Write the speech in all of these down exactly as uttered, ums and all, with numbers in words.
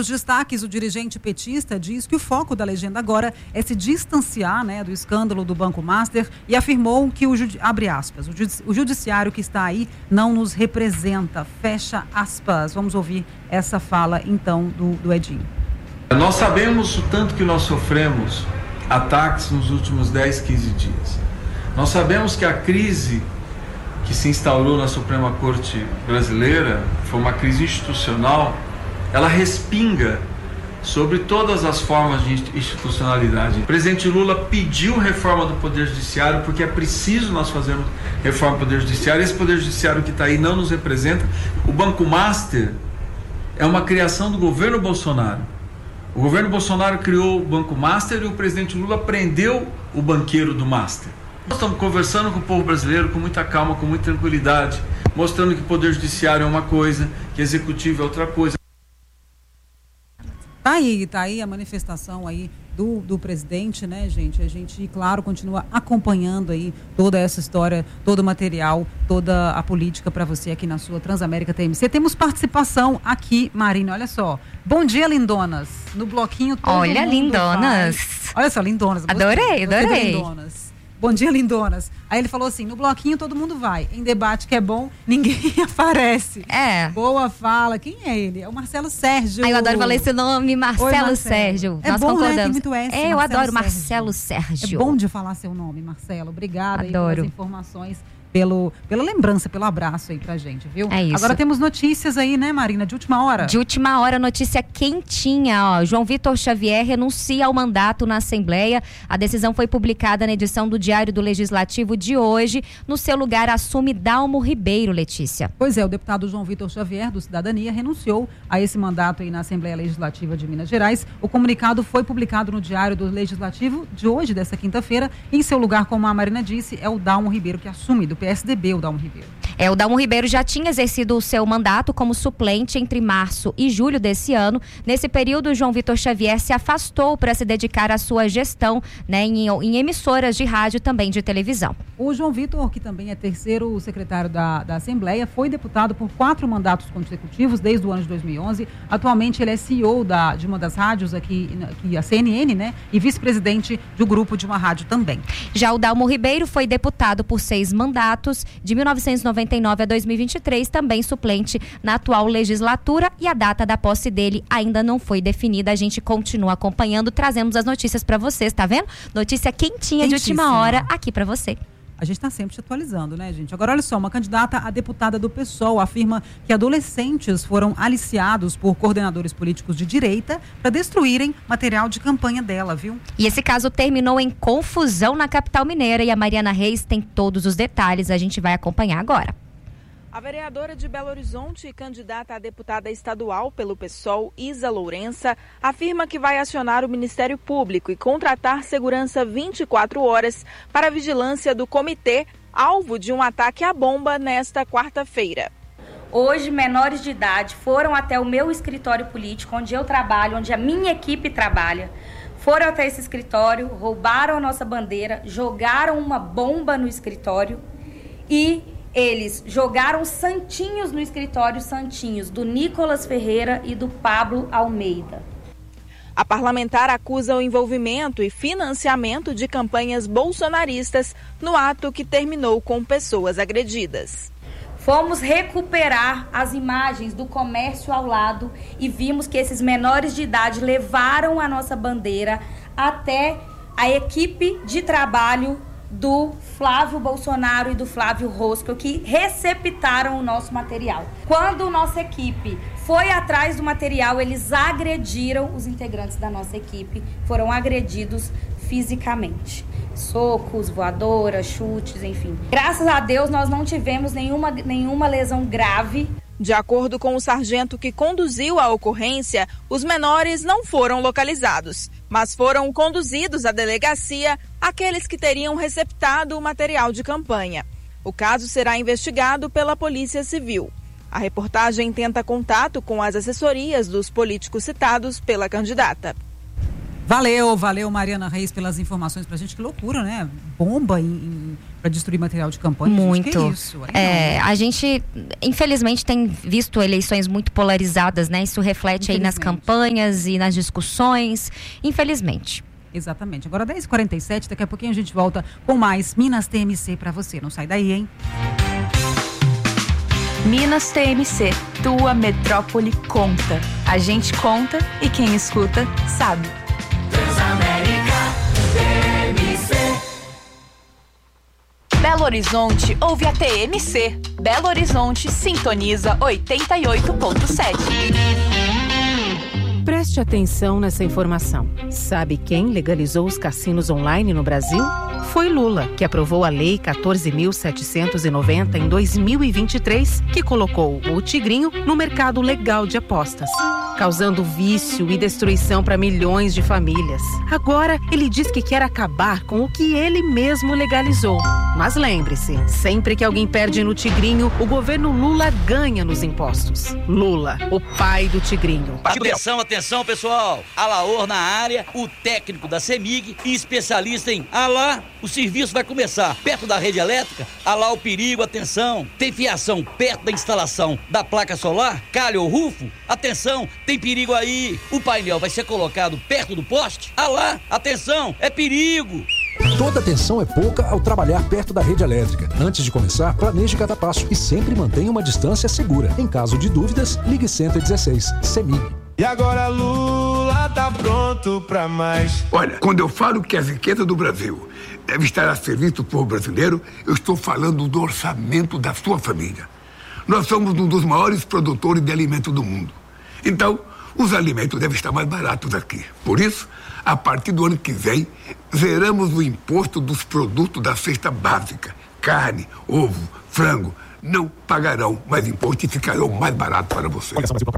outros destaques, o dirigente petista diz que o foco da legenda agora é se distanciar, né, do escândalo do Banco Master e afirmou que o, abre aspas, o, judici- o judiciário que está aí não nos representa, fecha aspas. Vamos ouvir essa fala então do, do Edinho. Nós sabemos o tanto que nós sofremos ataques nos últimos dez, quinze dias. Nós sabemos que a crise que se instaurou na Suprema Corte Brasileira foi uma crise institucional. Ela respinga sobre todas as formas de institucionalidade. O presidente Lula pediu reforma do Poder Judiciário porque é preciso nós fazermos reforma do Poder Judiciário. Esse Poder Judiciário que está aí não nos representa. O Banco Master é uma criação do governo Bolsonaro. O governo Bolsonaro criou o Banco Master e o presidente Lula prendeu o banqueiro do Master. Nós estamos conversando com o povo brasileiro com muita calma, com muita tranquilidade, mostrando que o Poder Judiciário é uma coisa, que o Executivo é outra coisa. Tá aí, tá aí a manifestação aí do, do presidente, né, gente? A gente, claro, continua acompanhando aí toda essa história, todo o material, toda a política para você aqui na sua Transamérica T M C. Temos participação aqui, Marina, olha só. Bom dia, lindonas. No bloquinho todo Olha, mundo lindonas. faz... Olha só, lindonas. Adorei, gostei, adorei. gostei lindonas. Bom dia, lindonas. Aí ele falou assim, no bloquinho todo mundo vai. Em debate que é bom, ninguém aparece. É. Boa fala. Quem é ele? É o Marcelo Sérgio. Ai, eu adoro falar esse nome, Marcelo, Oi, Marcelo. Sérgio. É Nós bom, concordamos. né? Tem muito S, é, eu Marcelo adoro Sérgio. Marcelo Sérgio. É bom de falar seu nome, Marcelo. Obrigada aí Adoro. pelas informações, pelo, pela lembrança, pelo abraço aí pra gente, viu? É isso. Agora temos notícias aí, né, Marina? De última hora. De última hora, notícia quentinha, ó. João Vitor Xavier renuncia ao mandato na Assembleia. A decisão foi publicada na edição do Diário do Legislativo de hoje. No seu lugar, assume Dalmo Ribeiro, Letícia. Pois é, o deputado João Vitor Xavier, do Cidadania, renunciou a esse mandato aí na Assembleia Legislativa de Minas Gerais. O comunicado foi publicado no Diário do Legislativo de hoje, dessa quinta-feira. Em seu lugar, como a Marina disse, é o Dalmo Ribeiro que assume, do P S D B, o Dalmo Ribeiro. É, o Dalmo Ribeiro já tinha exercido o seu mandato como suplente entre março e julho desse ano. Nesse período, o João Vitor Xavier se afastou para se dedicar à sua gestão, né, em, em emissoras de rádio e também de televisão. O João Vitor, que também é terceiro secretário da, da Assembleia, foi deputado por quatro mandatos consecutivos desde o ano de dois mil e onze. Atualmente, ele é C E O da, de uma das rádios aqui, aqui, a C N N, né? E vice-presidente do grupo de uma rádio também. Já o Dalmo Ribeiro foi deputado por seis mandatos, de mil novecentos e noventa e nove a dois mil e vinte e três, também suplente na atual legislatura, e a data da posse dele ainda não foi definida. A gente continua acompanhando, trazemos as notícias para vocês, tá vendo? Notícia quentinha de última hora aqui para você. A gente está sempre te atualizando, né, gente? Agora, olha só, uma candidata a deputada do PSOL afirma que adolescentes foram aliciados por coordenadores políticos de direita para destruírem material de campanha dela, viu? E esse caso terminou em confusão na capital mineira, e a Mariana Reis tem todos os detalhes, a gente vai acompanhar agora. A vereadora de Belo Horizonte e candidata a deputada estadual pelo PSOL, Isa Lourença, afirma que vai acionar o Ministério Público e contratar segurança vinte e quatro horas para a vigilância do comitê, alvo de um ataque à bomba nesta quarta-feira. Hoje, menores de idade foram até o meu escritório político, onde eu trabalho, onde a minha equipe trabalha. Foram até esse escritório, roubaram a nossa bandeira, jogaram uma bomba no escritório e eles jogaram santinhos no escritório, santinhos do Nicolas Ferreira e do Pablo Almeida. A parlamentar acusa o envolvimento e financiamento de campanhas bolsonaristas no ato que terminou com pessoas agredidas. Fomos recuperar as imagens do comércio ao lado e vimos que esses menores de idade levaram a nossa bandeira até a equipe de trabalho do Flávio Bolsonaro e do Flávio Rosco, que receptaram o nosso material. Quando nossa equipe foi atrás do material, eles agrediram os integrantes da nossa equipe, foram agredidos fisicamente. Socos, voadoras, chutes, enfim. Graças a Deus, nós não tivemos nenhuma, nenhuma lesão grave. De acordo com o sargento que conduziu a ocorrência, os menores não foram localizados, mas foram conduzidos à delegacia aqueles que teriam receptado o material de campanha. O caso será investigado pela Polícia Civil. A reportagem tenta contato com as assessorias dos políticos citados pela candidata. Valeu, valeu, Mariana Reis, pelas informações pra gente. Que loucura, né? Bomba em, em, pra destruir material de campanha. Muito. Gente, que isso? É, a gente, infelizmente, tem visto eleições muito polarizadas, né? Isso reflete aí nas campanhas e nas discussões, infelizmente. Exatamente. Agora dez e quarenta e sete, daqui a pouquinho a gente volta com mais Minas T M C pra você. Não sai daí, hein? Minas T M C, tua metrópole conta. A gente conta e quem escuta sabe. Transamérica T M C. Belo Horizonte ouve a T M C. Belo Horizonte sintoniza oitenta e oito ponto sete. Preste atenção nessa informação. Sabe quem legalizou os cassinos online no Brasil? Foi Lula, que aprovou a Lei quatorze mil setecentos e noventa em dois mil e vinte e três, que colocou o Tigrinho no mercado legal de apostas, causando vício e destruição para milhões de famílias. Agora, ele diz que quer acabar com o que ele mesmo legalizou. Mas lembre-se, sempre que alguém perde no Tigrinho, o governo Lula ganha nos impostos. Lula, o pai do Tigrinho. Atenção, atenção, pessoal. Alaor na área, o técnico da CEMIG e especialista em Alá. O serviço vai começar perto da rede elétrica. Alá o perigo, atenção. Tem fiação perto da instalação da placa solar? Calha ou rufo? Atenção, tem perigo aí. O painel vai ser colocado perto do poste? Alá, atenção, é perigo. Toda atenção é pouca ao trabalhar perto da rede elétrica. Antes de começar, planeje cada passo e sempre mantenha uma distância segura. Em caso de dúvidas, ligue cento e dezesseis, CEMIG. E agora Lula tá pronto pra mais. Olha, quando eu falo que a riqueza do Brasil deve estar a serviço do povo brasileiro, eu estou falando do orçamento da sua família. Nós somos um dos maiores produtores de alimentos do mundo. Então, os alimentos devem estar mais baratos aqui. Por isso, a partir do ano que vem, zeramos o imposto dos produtos da cesta básica. Carne, ovo, frango, não pagarão mais imposto e ficarão mais baratos para você.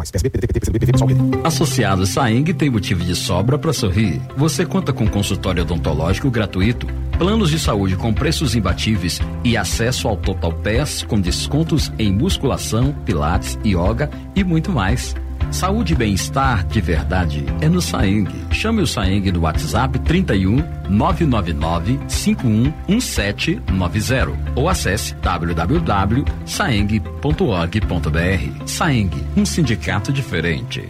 Associados Saeng tem motivo de sobra para sorrir. Você conta com consultório odontológico gratuito, planos de saúde com preços imbatíveis e acesso ao Total Pass com descontos em musculação, pilates, yoga e muito mais. Saúde e bem-estar de verdade é no Saeng. Chame o Saeng no WhatsApp trinta e um, nove nove nove, cinco um um sete nove zero ou acesse w w w ponto saeng ponto org ponto b r. Saeng, um sindicato diferente.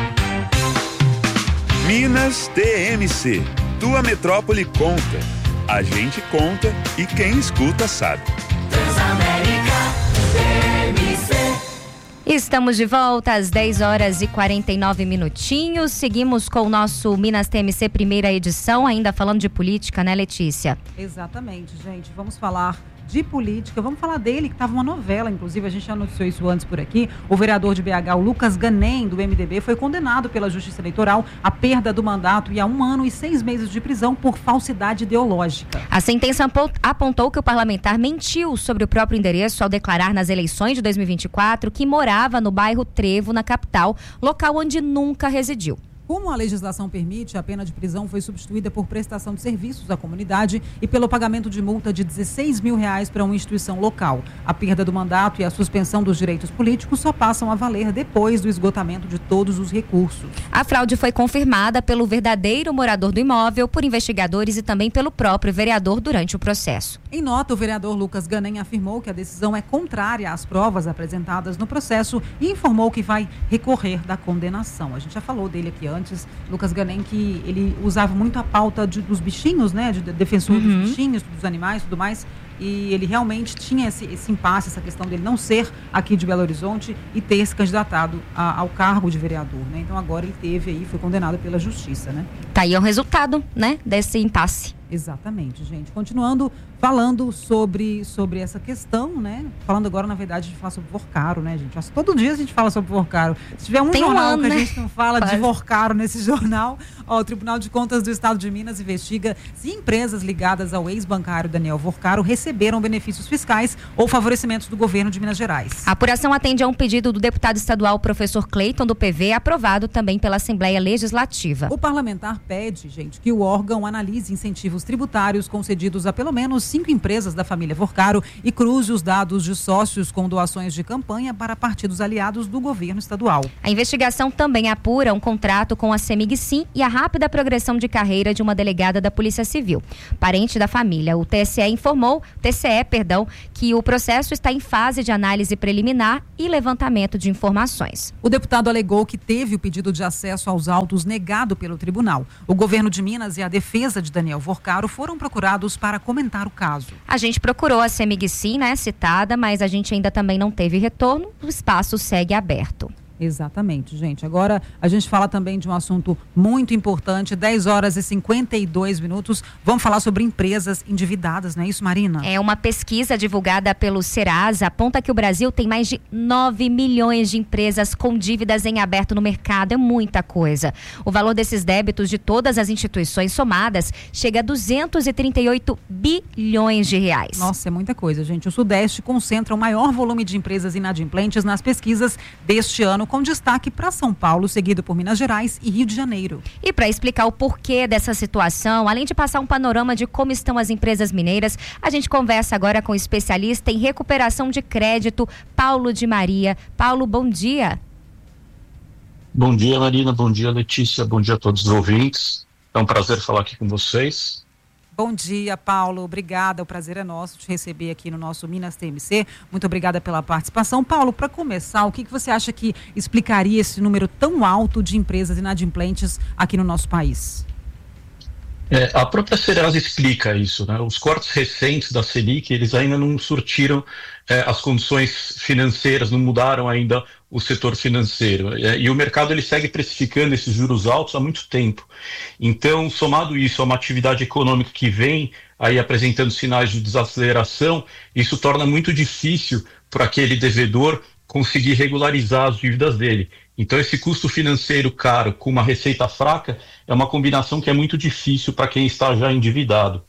Minas T M C, tua metrópole conta. A gente conta e quem escuta sabe. Transamérica T M C. Estamos de volta às dez horas e quarenta e nove minutinhos. Seguimos com o nosso Minas T M C primeira edição, ainda falando de política, né, Letícia? Exatamente, gente. Vamos falar de política. Vamos falar dele, que estava uma novela, inclusive, a gente já noticiou isso antes por aqui. O vereador de B H, o Lucas Ganem, do M D B, foi condenado pela Justiça Eleitoral à perda do mandato e a um ano e seis meses de prisão por falsidade ideológica. A sentença apontou que o parlamentar mentiu sobre o próprio endereço ao declarar nas eleições de dois mil e vinte e quatro que morava no bairro Trevo, na capital, local onde nunca residiu. Como a legislação permite, a pena de prisão foi substituída por prestação de serviços à comunidade e pelo pagamento de multa de dezesseis mil reais para uma instituição local. A perda do mandato e a suspensão dos direitos políticos só passam a valer depois do esgotamento de todos os recursos. A fraude foi confirmada pelo verdadeiro morador do imóvel, por investigadores e também pelo próprio vereador durante o processo. Em nota, o vereador Lucas Ganem afirmou que a decisão é contrária às provas apresentadas no processo e informou que vai recorrer da condenação. A gente já falou dele aqui antes. Antes, Lucas Ganem, que ele usava muito a pauta de, dos bichinhos, né, de defensor uhum. dos bichinhos, dos animais e tudo mais, e ele realmente tinha esse, esse impasse, essa questão dele não ser aqui de Belo Horizonte e ter se candidatado a, ao cargo de vereador, né? Então agora ele teve aí, foi condenado pela justiça, né? Tá aí o resultado, né, desse impasse. Exatamente, gente. Continuando falando sobre, sobre essa questão, né? Falando agora, na verdade, a gente fala sobre Vorcaro, né, gente? Nossa, todo dia a gente fala sobre Vorcaro. Se tiver um Tem jornal um ano, que né? a gente não fala Quase. de Vorcaro nesse jornal, ó, o Tribunal de Contas do Estado de Minas investiga se empresas ligadas ao ex-bancário Daniel Vorcaro receberam receberam benefícios fiscais ou favorecimentos do governo de Minas Gerais. A apuração atende a um pedido do deputado estadual professor Cleiton do P V, aprovado também pela Assembleia Legislativa. O parlamentar pede, gente, que o órgão analise incentivos tributários concedidos a pelo menos cinco empresas da família Vorcaro e cruze os dados de sócios com doações de campanha para partidos aliados do governo estadual. A investigação também apura um contrato com a Semig-Sim e a rápida progressão de carreira de uma delegada da Polícia Civil. Parente da família, o T S E informou, T C E, perdão, que o processo está em fase de análise preliminar e levantamento de informações. O deputado alegou que teve o pedido de acesso aos autos negado pelo tribunal. O governo de Minas e a defesa de Daniel Vorcaro foram procurados para comentar o caso. A gente procurou a Semig-Sim, né, citada, mas a gente ainda também não teve retorno. O espaço segue aberto. Exatamente, gente. Agora a gente fala também de um assunto muito importante, dez horas e cinquenta e dois minutos. Vamos falar sobre empresas endividadas, não é isso, Marina? É uma pesquisa divulgada pelo Serasa, aponta que o Brasil tem mais de nove milhões de empresas com dívidas em aberto no mercado. É muita coisa. O valor desses débitos de todas as instituições somadas chega a duzentos e trinta e oito bilhões de reais. Nossa, é muita coisa, gente. O Sudeste concentra o maior volume de empresas inadimplentes nas pesquisas deste ano, com destaque para São Paulo, seguido por Minas Gerais e Rio de Janeiro. E para explicar o porquê dessa situação, além de passar um panorama de como estão as empresas mineiras, a gente conversa agora com o especialista em recuperação de crédito, Paulo de Maria. Paulo, bom dia. Bom dia, Marina. Bom dia, Letícia. Bom dia a todos os ouvintes. É um prazer falar aqui com vocês. Bom dia, Paulo. Obrigada. O prazer é nosso te receber aqui no nosso Minas T M C. Muito obrigada pela participação. Paulo, para começar, o que, que você acha que explicaria esse número tão alto de empresas inadimplentes aqui no nosso país? É, a própria Serasa explica isso, né? Os cortes recentes da Selic, eles ainda não surtiram é, as condições financeiras, não mudaram ainda o setor financeiro. É, e o mercado ele segue precificando esses juros altos há muito tempo. Então, somado isso a uma atividade econômica que vem aí apresentando sinais de desaceleração, isso torna muito difícil para aquele devedor conseguir regularizar as dívidas dele. Então, esse custo financeiro caro com uma receita fraca é uma combinação que é muito difícil para quem está já endividado.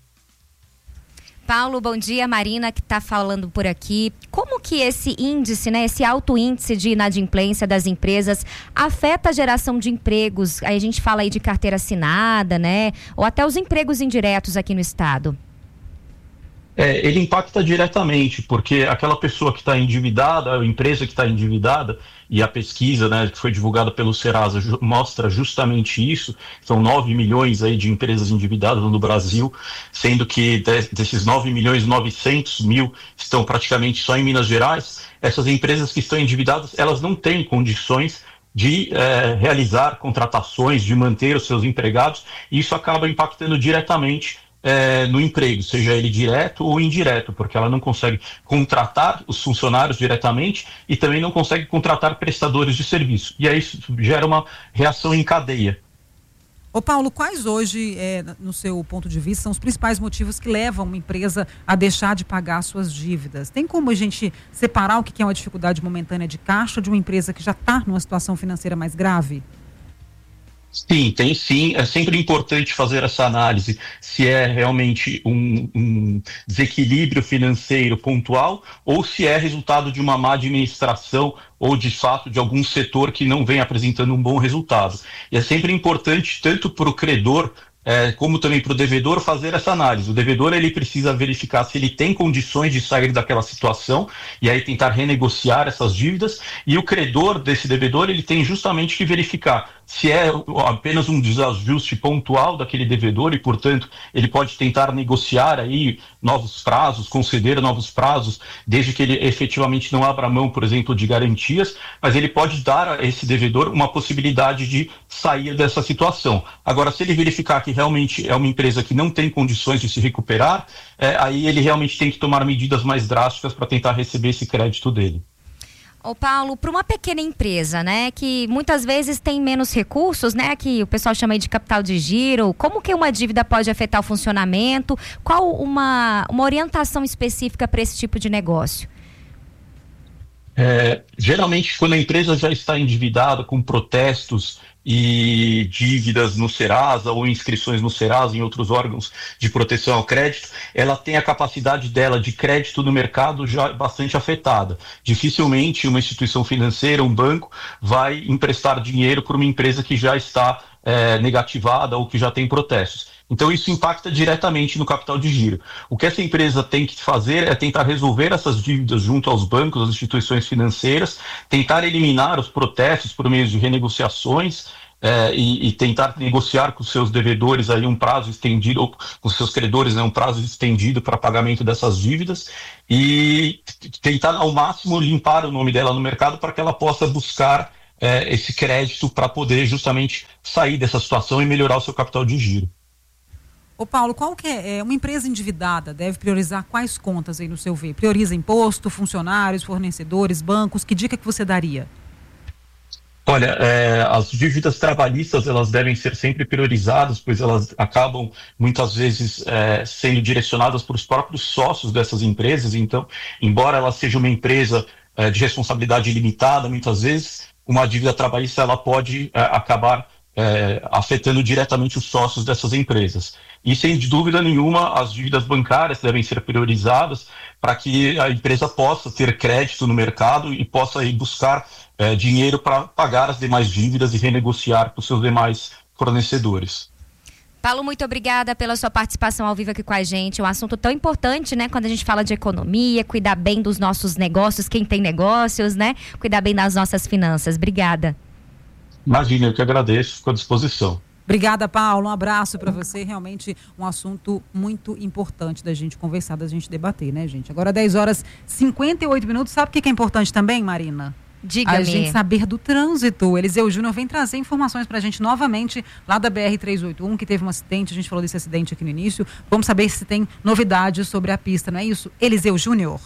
Paulo, bom dia. Marina que está falando por aqui. Como que esse índice, né, esse alto índice de inadimplência das empresas afeta a geração de empregos? Aí a gente fala aí de carteira assinada, né? Ou até os empregos indiretos aqui no estado. É, ele impacta diretamente, porque aquela pessoa que está endividada, a empresa que está endividada, e a pesquisa, né, que foi divulgada pelo Serasa ju- mostra justamente isso. São nove milhões aí de empresas endividadas no Brasil, sendo que de, desses nove milhões, novecentos mil estão praticamente só em Minas Gerais. Essas empresas que estão endividadas, elas não têm condições de eh, realizar contratações, de manter os seus empregados, e isso acaba impactando diretamente É, no emprego, seja ele direto ou indireto, porque ela não consegue contratar os funcionários diretamente e também não consegue contratar prestadores de serviço. E aí isso gera uma reação em cadeia. Ô Paulo, quais hoje, é, no seu ponto de vista, são os principais motivos que levam uma empresa a deixar de pagar suas dívidas? Tem como a gente separar o que é uma dificuldade momentânea de caixa de uma empresa que já está numa situação financeira mais grave? Sim, tem sim. É sempre importante fazer essa análise se é realmente um, um desequilíbrio financeiro pontual ou se é resultado de uma má administração ou de fato de algum setor que não vem apresentando um bom resultado. E é sempre importante, tanto para o credor É, como também para o devedor, fazer essa análise. O devedor ele precisa verificar se ele tem condições de sair daquela situação e aí tentar renegociar essas dívidas, e o credor desse devedor ele tem justamente que verificar se é apenas um desajuste pontual daquele devedor e, portanto, ele pode tentar negociar aí novos prazos, conceder novos prazos, desde que ele efetivamente não abra mão, por exemplo, de garantias, mas ele pode dar a esse devedor uma possibilidade de sair dessa situação. Agora, se ele verificar que realmente é uma empresa que não tem condições de se recuperar, é, aí ele realmente tem que tomar medidas mais drásticas para tentar receber esse crédito dele. Ô Paulo, para uma pequena empresa, né, que muitas vezes tem menos recursos, né, que o pessoal chama aí de capital de giro, como que uma dívida pode afetar o funcionamento? Qual uma, uma orientação específica para esse tipo de negócio? É, geralmente, quando a empresa já está endividada com protestos e dívidas no Serasa ou inscrições no Serasa e em outros órgãos de proteção ao crédito, ela tem a capacidade dela de crédito no mercado já bastante afetada. Dificilmente uma instituição financeira, um banco, vai emprestar dinheiro para uma empresa que já está é, negativada ou que já tem protestos. Então isso impacta diretamente no capital de giro. O que essa empresa tem que fazer é tentar resolver essas dívidas junto aos bancos, às instituições financeiras, tentar eliminar os protestos por meio de renegociações é, e, e tentar negociar com seus devedores aí um prazo estendido, ou com seus credores, né, um prazo estendido para pagamento dessas dívidas e tentar ao máximo limpar o nome dela no mercado para que ela possa buscar é, esse crédito para poder justamente sair dessa situação e melhorar o seu capital de giro. Ô Paulo, qual que é, é uma empresa endividada deve priorizar quais contas aí no seu ver? Prioriza imposto, funcionários, fornecedores, bancos? Que dica que você daria? Olha, é, as dívidas trabalhistas elas devem ser sempre priorizadas, pois elas acabam muitas vezes é, sendo direcionadas para os próprios sócios dessas empresas. Então, embora ela seja uma empresa é, de responsabilidade limitada, muitas vezes uma dívida trabalhista ela pode é, acabar é, afetando diretamente os sócios dessas empresas. E, sem dúvida nenhuma, as dívidas bancárias devem ser priorizadas para que a empresa possa ter crédito no mercado e possa ir buscar é, dinheiro para pagar as demais dívidas e renegociar com os seus demais fornecedores. Paulo, muito obrigada pela sua participação ao vivo aqui com a gente. É um assunto tão importante, né? Quando a gente fala de economia, cuidar bem dos nossos negócios, quem tem negócios, né? Cuidar bem das nossas finanças. Obrigada. Imagina, eu que agradeço, fico à disposição. Obrigada, Paulo. Um abraço para você. Realmente um assunto muito importante da gente conversar, da gente debater, né, gente? Agora dez horas e cinquenta e oito minutos. Sabe o que é importante também, Marina? Diga-me. A gente saber do trânsito. Eliseu Júnior vem trazer informações pra gente novamente lá da B R trezentos e oitenta e um, que teve um acidente. A gente falou desse acidente aqui no início. Vamos saber se tem novidades sobre a pista, não é isso? Eliseu Júnior.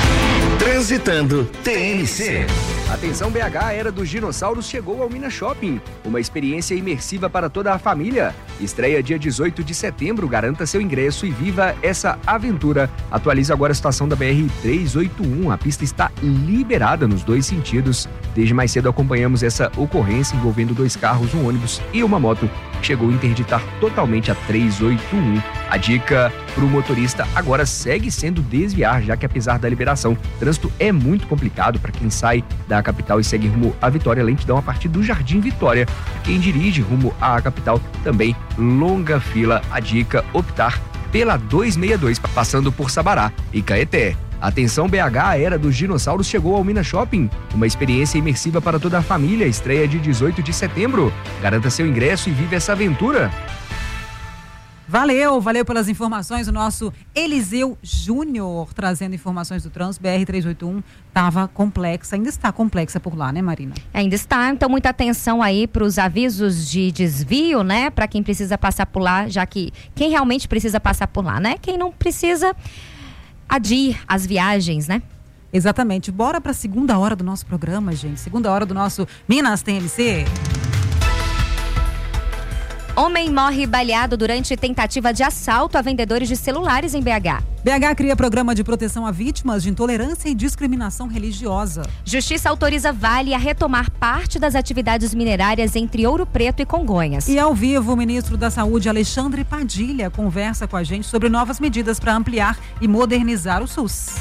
Transitando T N C. Atenção B H, a Era dos Dinossauros chegou ao Minas Shopping. Uma experiência imersiva para toda a família. Estreia dia dezoito de setembro, garanta seu ingresso e viva essa aventura. Atualize agora a situação da B R trezentos e oitenta e um. A pista está liberada nos dois sentidos. Desde mais cedo acompanhamos essa ocorrência envolvendo dois carros, um ônibus e uma moto. Chegou a interditar totalmente a trezentos e oitenta e um. A dica para o motorista agora segue sendo desviar, já que apesar da liberação, o trânsito é muito complicado para quem sai da capital e segue rumo à Vitória. Lentidão a partir do Jardim Vitória. Quem dirige rumo à capital também longa fila. A dica, optar pela duzentos e sessenta e dois, passando por Sabará e Caeté. Atenção B H, a Era dos Dinossauros chegou ao Minas Shopping. Uma experiência imersiva para toda a família. Estreia de dezoito de setembro. Garanta seu ingresso e vive essa aventura. Valeu, valeu pelas informações. O nosso Eliseu Júnior trazendo informações do trânsito. B R trezentos e oitenta e um estava complexa, ainda está complexa por lá, né, Marina? Ainda está, então muita atenção aí para os avisos de desvio, né? Para quem precisa passar por lá, já que quem realmente precisa passar por lá, né? Quem não precisa, adie as viagens, né? Exatamente. Bora para a segunda hora do nosso programa, gente. Segunda hora do nosso Minas T N C. Homem morre baleado durante tentativa de assalto a vendedores de celulares em B H. B H cria programa de proteção a vítimas de intolerância e discriminação religiosa. Justiça autoriza Vale a retomar parte das atividades minerárias entre Ouro Preto e Congonhas. E ao vivo, o ministro da Saúde, Alexandre Padilha, conversa com a gente sobre novas medidas para ampliar e modernizar o SUS.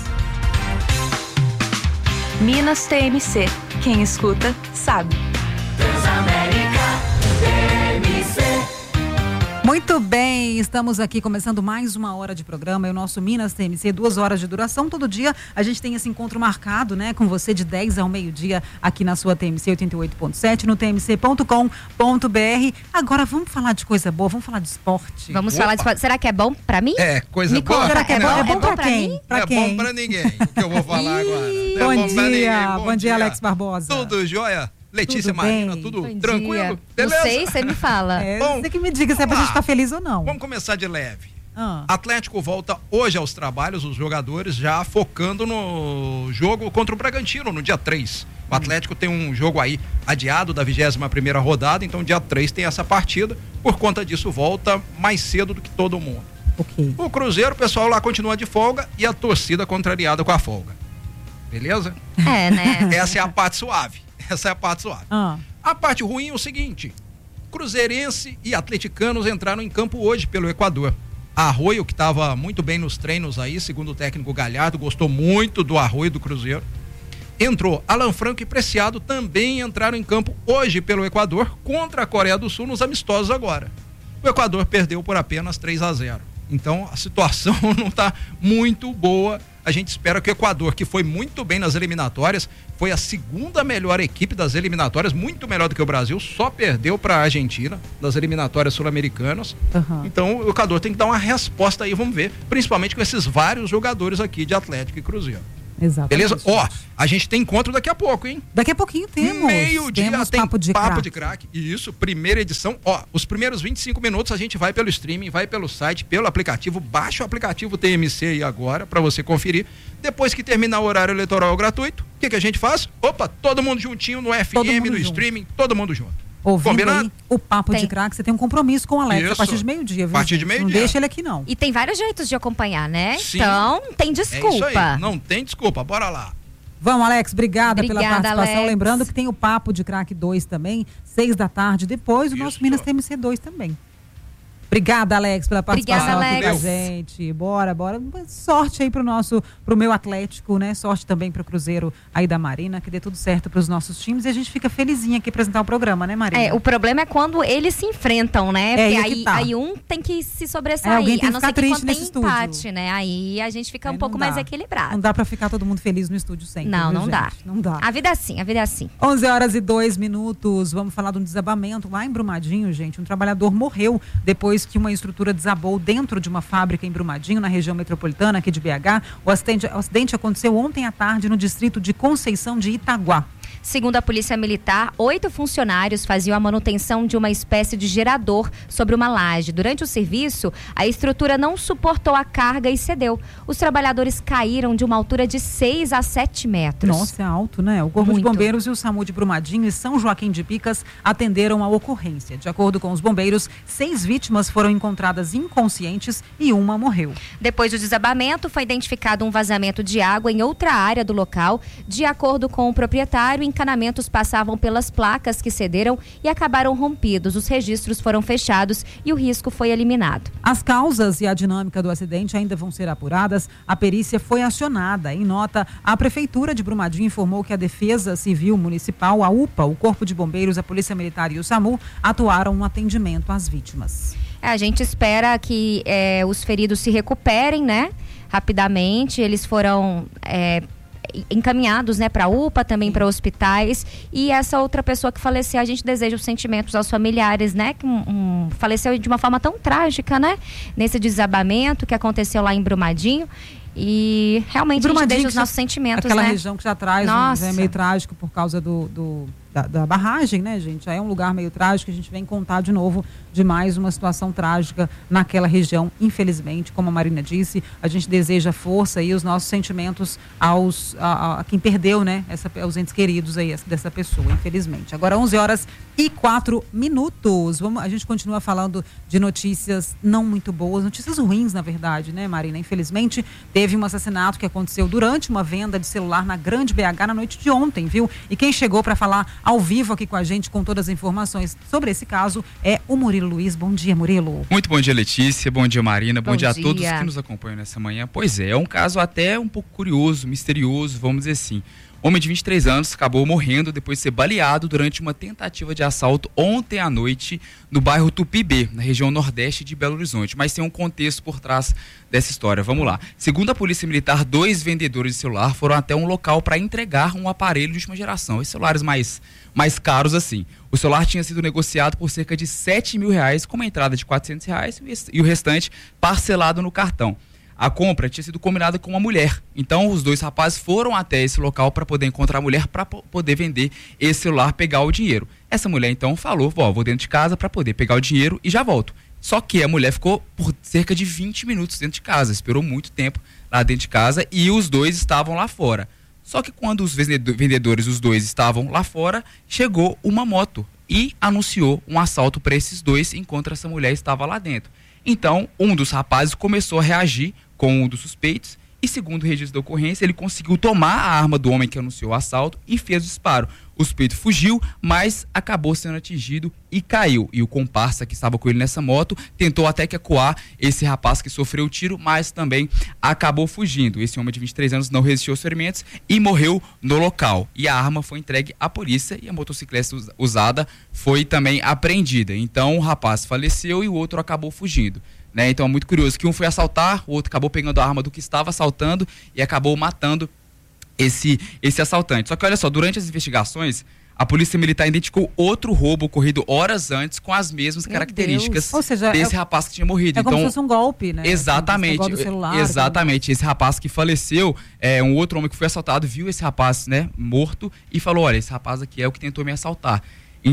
Minas T M C. Quem escuta, sabe. Transamérica T M C. Muito bem, estamos aqui começando mais uma hora de programa, é o nosso Minas T M C, duas horas de duração. Todo dia a gente tem esse encontro marcado, né, com você de dez ao meio-dia aqui na sua T M C oitenta e oito ponto sete, no t m c ponto com ponto b r. Agora vamos falar de coisa boa, vamos falar de esporte. Vamos Opa. falar de esporte. Será que é bom pra mim? É, coisa Me boa. Será que é bom? É bom, é bom pra, pra quem? Mim? Pra é quem? bom pra ninguém, o que eu vou falar agora. Bom, é bom dia, pra ninguém. bom, bom dia, Alex Barbosa. Tudo jóia? Letícia tudo Marina, bem? tudo Bom tranquilo? Dia. Beleza? Não sei, você me fala. É, Bom, você que me diga se é pra gente estar feliz ou não. Vamos começar de leve. Ah. Atlético volta hoje aos trabalhos, os jogadores já focando no jogo contra o Bragantino, no dia três. O Atlético tem um jogo aí adiado da vigésima primeira rodada, então dia três tem essa partida. Por conta disso, volta mais cedo do que todo mundo. Okay. O Cruzeiro, o pessoal lá continua de folga e a torcida contrariada com a folga. beleza? É, né? Essa é a parte suave. Essa é a parte suave. Ah. A parte ruim é o seguinte: cruzeirense e atleticanos entraram em campo hoje pelo Equador. Arroio, que estava muito bem nos treinos aí, segundo o técnico Galhardo, gostou muito do Arroio do Cruzeiro. Entrou Alan Franco e Preciado, também entraram em campo hoje pelo Equador contra a Coreia do Sul nos amistosos agora. O Equador perdeu por apenas três a zero. Então a situação não está muito boa. A gente espera que o Equador, que foi muito bem nas eliminatórias, foi a segunda melhor equipe das eliminatórias, muito melhor do que o Brasil, só perdeu para a Argentina das eliminatórias sul-americanas. Uhum. Então o Equador tem que dar uma resposta aí, vamos ver, principalmente com esses vários jogadores aqui de Atlético e Cruzeiro. Exatamente. Beleza? Ó, a gente tem encontro daqui a pouco, hein? Daqui a pouquinho temos. Meio-dia temos tem Papo de Papo Craque. de Craque. Isso, primeira edição. Ó, os primeiros vinte e cinco minutos a gente vai pelo streaming, vai pelo site, pelo aplicativo. Baixa o aplicativo T M C aí agora pra você conferir. Depois que terminar o horário eleitoral gratuito, o que, que a gente faz? Opa, todo mundo juntinho no F M, no junto. Streaming, todo mundo junto. Ouvindo Combinado? aí o Papo Tem. de Craque, você tem um compromisso com o Alex Isso. a partir de meio-dia, viu? A partir de gente? meio-dia. Não deixa ele aqui, não. E tem vários jeitos de acompanhar, né? Sim. Então, não tem É isso desculpa. aí, não tem desculpa, bora lá. Vamos, Alex, obrigada, pela Obrigada, participação. Alex. Lembrando que tem o Papo de Craque dois também, seis da tarde, depois o Isso. nosso Minas T M C dois também. Obrigada, Alex, pela participação Obrigada, aqui com a Alex. gente. Bora, bora. Sorte aí pro nosso, pro meu Atlético, né? Sorte também pro Cruzeiro aí da Marina, que dê tudo certo pros nossos times e a gente fica felizinha aqui apresentar o programa, né, Marina? É, o problema é quando eles se enfrentam, né? É, Porque aí é aí, que tá. aí um tem que se É, sobressair, alguém tem a que não ficar ser que triste quando tem nesse estúdio. empate, né? Aí a gente fica Aí um não pouco dá. mais equilibrado. Não dá pra ficar todo mundo feliz no estúdio sempre. Não, viu, não gente? dá. Não dá. A vida é assim, a vida é assim. onze horas e dois minutos. Vamos falar de um desabamento lá em Brumadinho, gente. Um trabalhador morreu depois que uma estrutura desabou dentro de uma fábrica em Brumadinho, na região metropolitana aqui de B H. O acidente, o acidente aconteceu ontem à tarde no distrito de Conceição de Itaguá. Segundo a Polícia Militar, oito funcionários faziam a manutenção de uma espécie de gerador sobre uma laje. Durante o serviço, a estrutura não suportou a carga e cedeu. Os trabalhadores caíram de uma altura de seis a sete metros. Nossa, é alto, né? O Corpo Muito. de Bombeiros e o SAMU de Brumadinho e São Joaquim de Picas atenderam a ocorrência. De acordo com os bombeiros, seis vítimas foram encontradas inconscientes e uma morreu. Depois do desabamento, foi identificado um vazamento de água em outra área do local. De acordo com o proprietário, encanamentos passavam pelas placas que cederam e acabaram rompidos. Os registros foram fechados e o risco foi eliminado. As causas e a dinâmica do acidente ainda vão ser apuradas. A perícia foi acionada. Em nota, a Prefeitura de Brumadinho informou que a Defesa Civil Municipal, a U P A, o Corpo de Bombeiros, a Polícia Militar e o SAMU atuaram no atendimento às vítimas. A gente espera que eh, os feridos se recuperem, né? Rapidamente. Eles foram é, encaminhados, né, para a U P A, também para hospitais. E essa outra pessoa que faleceu, a gente deseja os sentimentos aos familiares, né? Que um, um, faleceu de uma forma tão trágica, né? Nesse desabamento que aconteceu lá em Brumadinho. E realmente a gente deixa os nossos sentimentos, aquela né? região que já traz, Nossa. um, é meio trágico por causa do, do da, da barragem, né, gente? Já é um lugar meio trágico, a gente vem contar de novo de mais uma situação trágica naquela região, infelizmente, como a Marina disse. A gente deseja força e os nossos sentimentos aos a, a quem perdeu, né, essa, aos entes queridos aí dessa pessoa, infelizmente. Agora onze horas e quatro minutos. Vamos, a gente continua falando de notícias não muito boas, notícias ruins, na verdade, né, Marina? Infelizmente, teve um assassinato que aconteceu durante uma venda de celular na Grande B H na noite de ontem, viu? E quem chegou para falar ao vivo aqui com a gente, com todas as informações sobre esse caso, é o Murilo Luiz. Bom dia, Murilo. Muito bom dia, Letícia. Bom dia, Marina. Bom, Bom dia, dia a todos que nos acompanham nessa manhã. Pois é, é um caso até um pouco curioso, misterioso, vamos dizer assim. Homem de vinte e três anos acabou morrendo depois de ser baleado durante uma tentativa de assalto ontem à noite no bairro Tupi-B, na região nordeste de Belo Horizonte. Mas tem um contexto por trás dessa história. Vamos lá. Segundo a Polícia Militar, dois vendedores de celular foram até um local para entregar um aparelho de última geração. Esses celulares mais, mais caros assim. O celular tinha sido negociado por cerca de sete mil reais, com uma entrada de quatrocentos reais e o restante parcelado no cartão. A compra tinha sido combinada com uma mulher. Então, os dois rapazes foram até esse local para poder encontrar a mulher para poder vender esse celular, pegar o dinheiro. Essa mulher, então, falou, ó, vou dentro de casa para poder pegar o dinheiro e já volto. Só que a mulher ficou por cerca de vinte minutos dentro de casa, esperou muito tempo lá dentro de casa e os dois estavam lá fora. Só que quando os vendedores, os dois, estavam lá fora, chegou uma moto e anunciou um assalto para esses dois enquanto essa mulher estava lá dentro. Então, um dos rapazes começou a reagir com um dos suspeitos E segundo o registro da ocorrência, ele conseguiu tomar a arma do homem que anunciou o assalto e fez o disparo. O suspeito fugiu, mas acabou sendo atingido e caiu. E o comparsa que estava com ele nessa moto tentou até que acuar esse rapaz que sofreu o tiro, mas também acabou fugindo. Esse homem de vinte e três anos não resistiu aos ferimentos e morreu no local. E a arma foi entregue à polícia e a motocicleta usada foi também apreendida. Então o rapaz faleceu e o outro acabou fugindo. Né? Então é muito curioso que um foi assaltar, o outro acabou pegando a arma do que estava assaltando e acabou matando esse, esse assaltante. Só que olha só, durante as investigações, a Polícia Militar identificou outro roubo ocorrido horas antes com as mesmas Meu características Ou seja, desse é, rapaz que tinha morrido. É então, como se fosse um golpe, né? Exatamente. Assim, do celular, exatamente. Como... Esse rapaz que faleceu, é, um outro homem que foi assaltado, viu esse rapaz, né, morto e falou, olha, esse rapaz aqui é o que tentou me assaltar.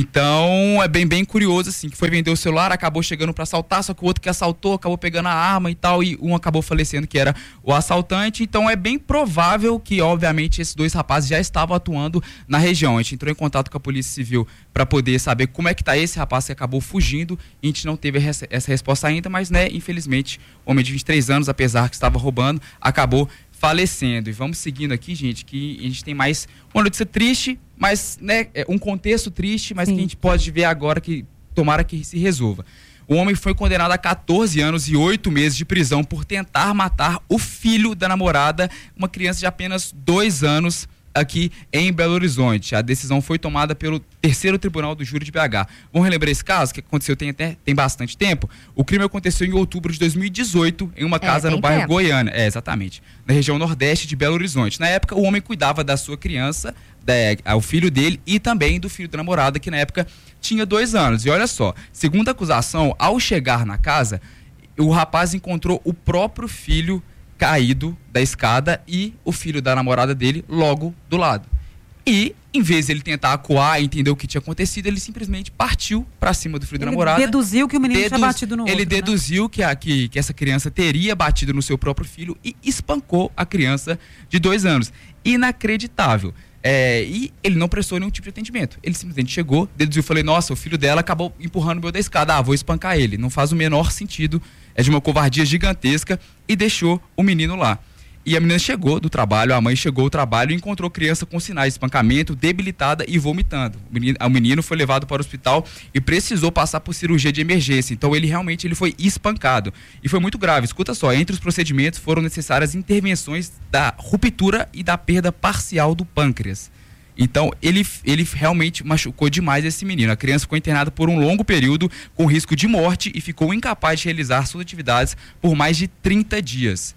Então, é bem, bem curioso, assim, que foi vender o celular, acabou chegando para assaltar, só que o outro que assaltou acabou pegando a arma e tal, e um acabou falecendo, que era o assaltante. Então, é bem provável que, obviamente, esses dois rapazes já estavam atuando na região. A gente entrou em contato com a Polícia Civil para poder saber como é que tá esse rapaz que acabou fugindo, e a gente não teve essa resposta ainda, mas, né, infelizmente, o homem de vinte e três anos, apesar que estava roubando, acabou falecendo. E vamos seguindo aqui, gente, que a gente tem mais uma notícia triste, mas, né, um contexto triste, mas Sim. que a gente pode ver agora que tomara que se resolva. O homem foi condenado a catorze anos e oito meses de prisão por tentar matar o filho da namorada, uma criança de apenas dois anos, aqui em Belo Horizonte. A decisão foi tomada pelo terceiro tribunal do júri de B H. Vamos relembrar esse caso, que aconteceu tem, até, tem bastante tempo? O crime aconteceu em outubro de dois mil e dezoito, em uma casa é, no bairro tempo. Goiânia. É, exatamente. Na região nordeste de Belo Horizonte. Na época, o homem cuidava da sua criança, da, o filho dele e também do filho da namorada, que na época tinha dois anos. E olha só, segundo a acusação, ao chegar na casa, o rapaz encontrou o próprio filho caído da escada e o filho da namorada dele logo do lado. E, em vez de ele tentar acuar e entender o que tinha acontecido, ele simplesmente partiu pra cima do filho ele da namorada. Deduziu que o menino Deduz... tinha batido no Ele outro, deduziu né? que, a, que, que essa criança teria batido no seu próprio filho e espancou a criança de dois anos. Inacreditável. É, e ele não prestou nenhum tipo de atendimento. Ele simplesmente chegou, deduziu, falei, nossa, o filho dela acabou empurrando o meu da escada. Ah, vou espancar ele. Não faz o menor sentido. É de uma covardia gigantesca, e deixou o menino lá. E a menina chegou do trabalho, a mãe chegou do trabalho e encontrou a criança com sinais de espancamento, debilitada e vomitando. O menino, o menino foi levado para o hospital e precisou passar por cirurgia de emergência. Então ele realmente ele foi espancado. E foi muito grave. Escuta só, entre os procedimentos foram necessárias intervenções da ruptura e da perda parcial do pâncreas. Então, ele, ele realmente machucou demais esse menino. A criança ficou internada por um longo período com risco de morte e ficou incapaz de realizar suas atividades por mais de trinta dias.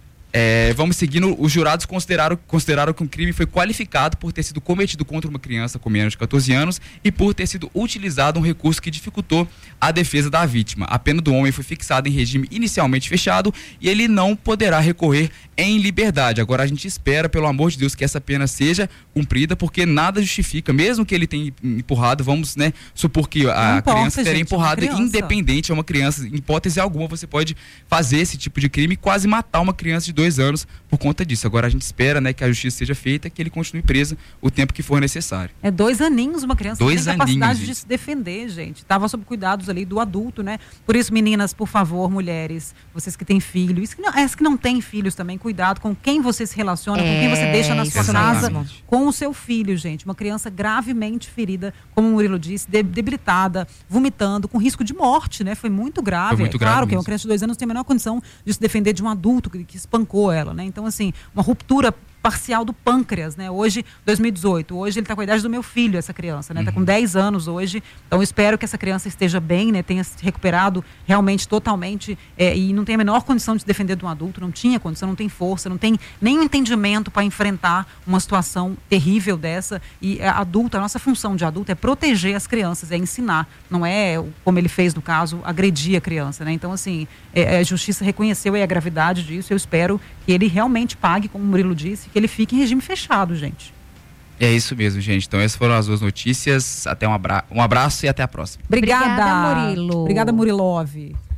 É, vamos seguindo, os jurados consideraram, consideraram que o crime foi qualificado por ter sido cometido contra uma criança com menos de catorze anos e por ter sido utilizado um recurso que dificultou a defesa da vítima. A pena do homem foi fixada em regime inicialmente fechado e ele não poderá recorrer em liberdade. Agora a gente espera, pelo amor de Deus, que essa pena seja cumprida, porque nada justifica, mesmo que ele tenha empurrado, vamos, né, supor que a importa, criança teria gente, empurrado, é independente, é uma criança, em hipótese alguma você pode fazer esse tipo de crime e quase matar uma criança de dois anos por conta disso. Agora a gente espera, né, que a justiça seja feita, que ele continue preso o tempo que for necessário. É dois aninhos, uma criança dois que tem aninhos, capacidade gente. de se defender, gente. Estava sob cuidados ali do adulto, né? Por isso, meninas, por favor, mulheres, vocês que têm filhos, que não, as que não têm filhos também, cuidado com quem você se relaciona, é, com quem você deixa na sua exatamente. casa, com o seu filho, gente. Uma criança gravemente ferida, como o Murilo disse, debilitada, vomitando, com risco de morte, né? Foi muito grave. Foi muito é grave claro que mesmo. uma criança de dois anos tem a menor condição de se defender de um adulto que, que espancou ela, né? Então, assim, uma ruptura parcial do pâncreas, né? Hoje, dois mil e dezoito, hoje ele está com a idade do meu filho, essa criança, né? Está com dez anos hoje, então eu espero que essa criança esteja bem, né? Tenha se recuperado realmente totalmente é, e não tenha a menor condição de se defender de um adulto, não tinha condição, não tem força, não tem nenhum entendimento para enfrentar uma situação terrível dessa. E a adulta, a nossa função de adulto é proteger as crianças, é ensinar, não é, como ele fez no caso, agredir a criança, né? Então, assim, é, a justiça reconheceu aí a gravidade disso, eu espero que ele realmente pague, como o Murilo disse, que ele fique em regime fechado, gente. É isso mesmo, gente. Então essas foram as duas notícias. Até um, abra... um abraço e até a próxima. Obrigada, Obrigada, Murilo. Obrigada, Murilove.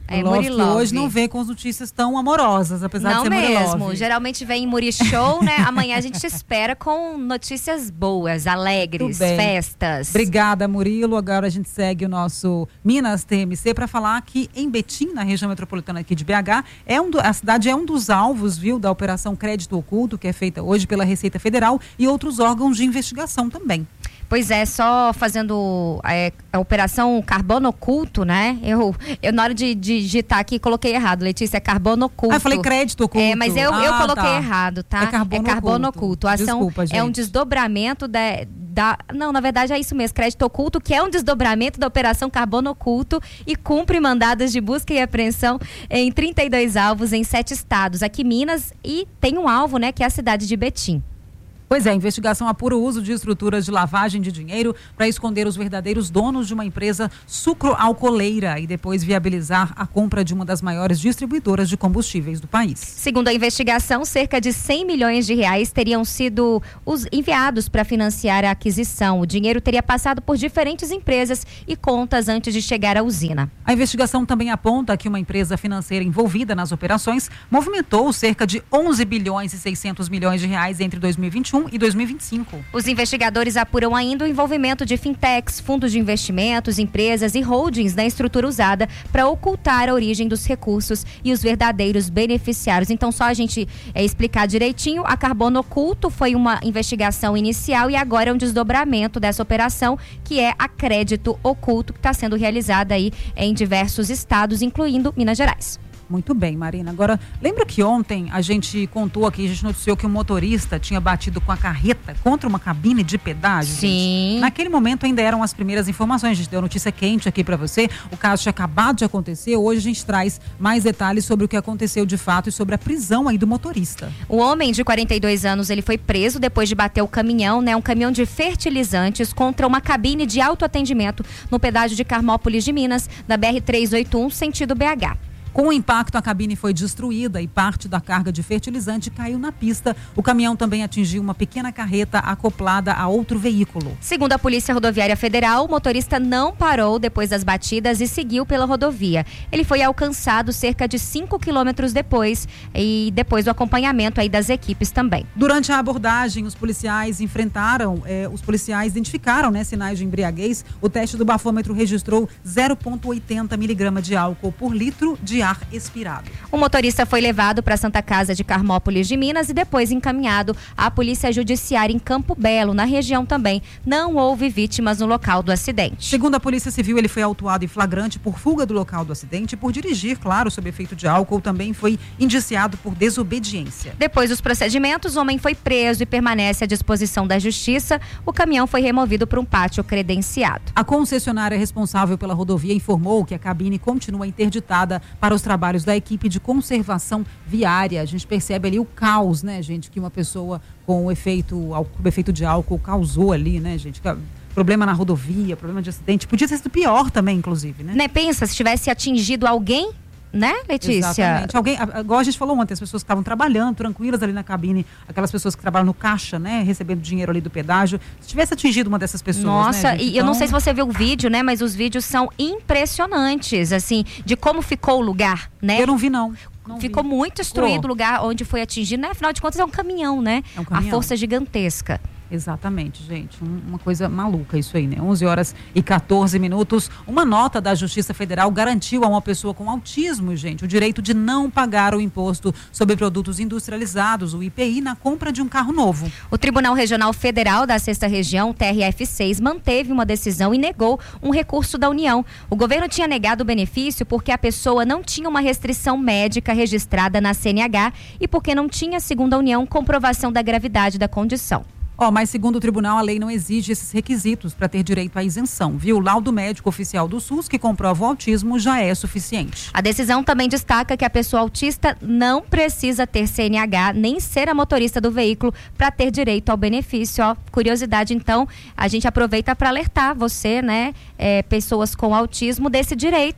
É, Love, que Murilove. hoje não vem com as notícias tão amorosas, apesar Não de ser mesmo. Murilove. Geralmente vem em Muri Show, né? Amanhã a gente espera com notícias boas, alegres, Tudo bem. festas. Obrigada, Murilo. Agora a gente segue o nosso Minas T M C para falar que em Betim, na região metropolitana aqui de B H, é um do, a cidade é um dos alvos, viu, da Operação Crédito Oculto, que é feita hoje pela Receita Federal e outros órgãos de investigação também. Pois é, só fazendo é, a operação carbono oculto, né? Eu, eu na hora de, de digitar aqui, coloquei errado, Letícia, é carbono oculto. Ah, eu falei crédito oculto. É, mas eu, ah, eu coloquei tá. errado, tá? É carbono, é carbono oculto. oculto. A ação Desculpa, é um gente. desdobramento da, da... Não, na verdade é isso mesmo, crédito oculto, que é um desdobramento da operação carbono oculto e cumpre mandados de busca e apreensão em trinta e dois alvos em sete estados. Aqui Minas, e tem um alvo, né, que é a cidade de Betim. Pois é, a investigação apura o uso de estruturas de lavagem de dinheiro para esconder os verdadeiros donos de uma empresa sucroalcooleira e depois viabilizar a compra de uma das maiores distribuidoras de combustíveis do país. Segundo a investigação, cerca de cem milhões de reais teriam sido os enviados para financiar a aquisição. O dinheiro teria passado por diferentes empresas e contas antes de chegar à usina. A investigação também aponta que uma empresa financeira envolvida nas operações movimentou cerca de onze bilhões e seiscentos milhões de reais entre dois mil e vinte e um e dois mil e vinte e cinco. Os investigadores apuram ainda o envolvimento de fintechs, fundos de investimentos, empresas e holdings na estrutura usada para ocultar a origem dos recursos e os verdadeiros beneficiários. Então, só a gente é, explicar direitinho, a Carbono Oculto foi uma investigação inicial e agora é um desdobramento dessa operação, que é a Crédito Oculto, que está sendo realizada aí em diversos estados, incluindo Minas Gerais. Muito bem, Marina. Agora, lembra que ontem a gente contou aqui, a gente noticiou que o motorista tinha batido com a carreta contra uma cabine de pedágio? Sim. Gente? Naquele momento ainda eram as primeiras informações, a gente deu notícia quente aqui para você, o caso tinha acabado de acontecer, hoje a gente traz mais detalhes sobre o que aconteceu de fato e sobre a prisão aí do motorista. O homem de quarenta e dois anos, ele foi preso depois de bater o caminhão, né, um caminhão de fertilizantes contra uma cabine de autoatendimento no pedágio de Carmópolis de Minas, da B R trezentos e oitenta e um, sentido B H. Com o impacto, a cabine foi destruída e parte da carga de fertilizante caiu na pista. O caminhão também atingiu uma pequena carreta acoplada a outro veículo. Segundo a Polícia Rodoviária Federal, o motorista não parou depois das batidas e seguiu pela rodovia. Ele foi alcançado cerca de cinco quilômetros depois e depois do acompanhamento aí das equipes também. Durante a abordagem, os policiais enfrentaram, eh, os policiais identificaram, né, sinais de embriaguez. O teste do bafômetro registrou zero vírgula oitenta miligramas de álcool por litro de ar expirado. O motorista foi levado para a Santa Casa de Carmópolis de Minas e depois encaminhado à Polícia Judiciária em Campo Belo, na região também. Não houve vítimas no local do acidente. Segundo a Polícia Civil, ele foi autuado em flagrante por fuga do local do acidente e por dirigir, claro, sob efeito de álcool. Também foi indiciado por desobediência. Depois dos procedimentos, o homem foi preso e permanece à disposição da Justiça. O caminhão foi removido para um pátio credenciado. A concessionária responsável pela rodovia informou que a cabine continua interditada para os trabalhos da equipe de conservação viária. A gente percebe ali o caos, né, gente, que uma pessoa com o efeito, o efeito de álcool causou ali, né, gente? Problema na rodovia, problema de acidente. Podia ter sido pior também, inclusive, né? Né, pensa, se tivesse atingido alguém, né, Letícia? Exatamente. Alguém, igual a gente falou ontem, as pessoas que estavam trabalhando, tranquilas ali na cabine, aquelas pessoas que trabalham no caixa, né, recebendo dinheiro ali do pedágio, se tivesse atingido uma dessas pessoas, Nossa, né, gente? e Então... eu não sei se você viu o vídeo, né, mas os vídeos são impressionantes, assim, de como ficou o lugar, né? Eu não vi, não. Não Ficou vi. muito destruído Ficou. o lugar onde foi atingido, né? Afinal de contas é um caminhão, né? É um caminhão. A força gigantesca. Exatamente, gente. Um, uma coisa maluca isso aí, né? onze horas e quatorze minutos. Uma nota da Justiça Federal garantiu a uma pessoa com autismo, gente, o direito de não pagar o imposto sobre produtos industrializados, o I P I, na compra de um carro novo. O Tribunal Regional Federal da Sexta Região, T R F seis, manteve uma decisão e negou um recurso da União. O governo tinha negado o benefício porque a pessoa não tinha uma restrição médica registrada na C N H e porque não tinha, segundo a União, comprovação da gravidade da condição. Ó, oh, mas segundo o tribunal, a lei não exige esses requisitos para ter direito à isenção, viu? O laudo médico oficial do SUS que comprova o autismo já é suficiente. A decisão também destaca que a pessoa autista não precisa ter C N H nem ser a motorista do veículo para ter direito ao benefício. Ó, curiosidade, então, a gente aproveita para alertar você, né, é, pessoas com autismo, desse direito.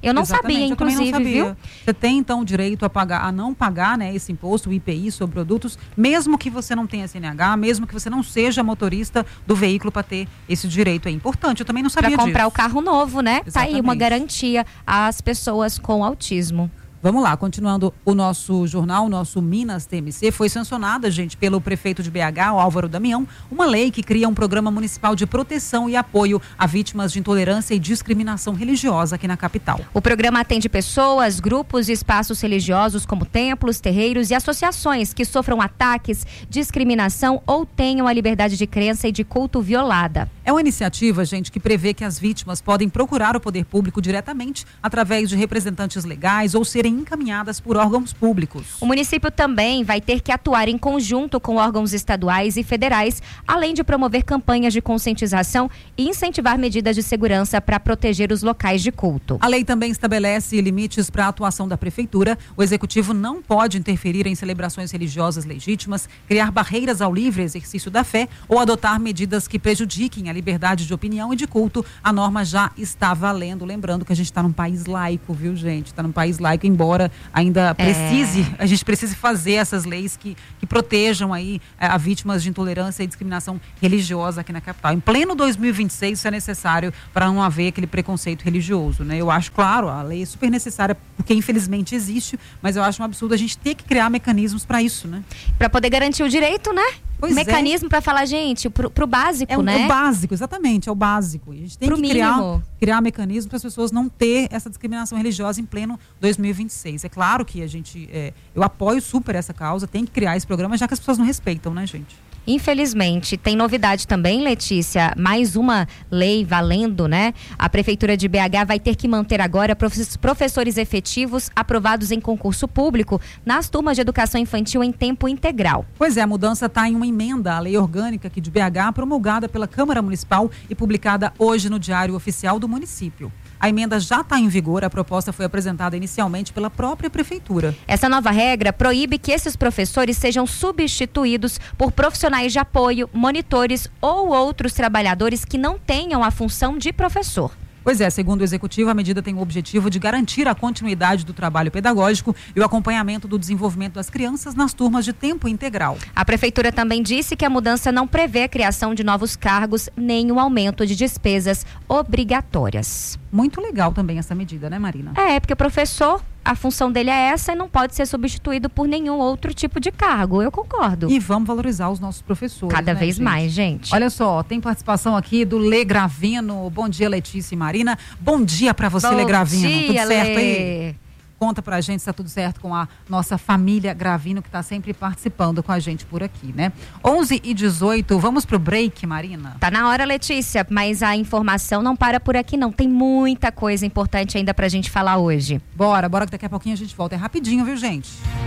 Eu não Exatamente, sabia, eu também inclusive, não sabia. viu? Você tem, então, o direito a, pagar, a não pagar, né, esse imposto, o I P I, sobre produtos, mesmo que você não tenha C N H, mesmo que você não seja motorista do veículo para ter esse direito. É importante, eu também não sabia disso. Para comprar o carro novo, né? Exatamente. Tá aí uma garantia às pessoas com autismo. Vamos lá, continuando o nosso jornal, o nosso Minas T M C, foi sancionada, gente, pelo prefeito de B H, o Álvaro Damião, uma lei que cria um programa municipal de proteção e apoio a vítimas de intolerância e discriminação religiosa aqui na capital. O programa atende pessoas, grupos e espaços religiosos como templos, terreiros e associações que sofram ataques, discriminação ou tenham a liberdade de crença e de culto violada. É uma iniciativa, gente, que prevê que as vítimas podem procurar o poder público diretamente através de representantes legais ou serem encaminhadas por órgãos públicos. O município também vai ter que atuar em conjunto com órgãos estaduais e federais, além de promover campanhas de conscientização e incentivar medidas de segurança para proteger os locais de culto. A lei também estabelece limites para a atuação da prefeitura. O executivo não pode interferir em celebrações religiosas legítimas, criar barreiras ao livre exercício da fé ou adotar medidas que prejudiquem a liberdade de opinião e de culto. A norma já está valendo. Lembrando que a gente está num país laico, viu, gente? Está num país laico, embora Embora ainda precise, é. a gente precise fazer essas leis que, que protejam aí a, a vítimas de intolerância e discriminação religiosa aqui na capital. Em pleno dois mil e vinte e seis, isso é necessário para não haver aquele preconceito religioso, né? Eu acho, claro, a lei é super necessária porque infelizmente existe, mas eu acho um absurdo a gente ter que criar mecanismos para isso, né? Para poder garantir o direito, né? Pois mecanismo é. para falar, gente, pro, pro básico, é o, né? É o básico, exatamente, é o básico. A gente tem pro que mínimo. criar, criar mecanismos para as pessoas não ter essa discriminação religiosa em pleno dois mil e vinte e seis. É claro que a gente, é, eu apoio super essa causa, tem que criar esse programa, já que as pessoas não respeitam, né, gente? Infelizmente, tem novidade também, Letícia, mais uma lei valendo, né? A Prefeitura de B H vai ter que manter agora professores efetivos aprovados em concurso público nas turmas de educação infantil em tempo integral. Pois é, a mudança está em uma emenda à lei orgânica aqui de B H, promulgada pela Câmara Municipal e publicada hoje no Diário Oficial do município. A emenda já está em vigor, a proposta foi apresentada inicialmente pela própria Prefeitura. Essa nova regra proíbe que esses professores sejam substituídos por profissionais de apoio, monitores ou outros trabalhadores que não tenham a função de professor. Pois é, segundo o Executivo, a medida tem o objetivo de garantir a continuidade do trabalho pedagógico e o acompanhamento do desenvolvimento das crianças nas turmas de tempo integral. A Prefeitura também disse que a mudança não prevê a criação de novos cargos nem o aumento de despesas obrigatórias. Muito legal também essa medida, né, Marina? É, porque o professor, a função dele é essa e não pode ser substituído por nenhum outro tipo de cargo, eu concordo. E vamos valorizar os nossos professores, cada né, vez gente? mais, gente. Olha só, tem participação aqui do Lê Gravino. Bom dia, Letícia e Marina. Bom dia pra você, Bom Lê Gravino. dia, tudo certo Lê. aí? Conta pra gente se tá tudo certo com a nossa família Gravino, que tá sempre participando com a gente por aqui, né? onze e dezoito, vamos pro break, Marina? Tá na hora, Letícia, mas a informação não para por aqui não. Tem muita coisa importante ainda pra gente falar hoje. Bora, bora que daqui a pouquinho a gente volta. É rapidinho, viu, gente?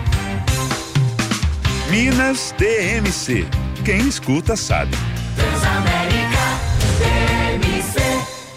Minas T M C. Quem escuta sabe. Transamérica T M C.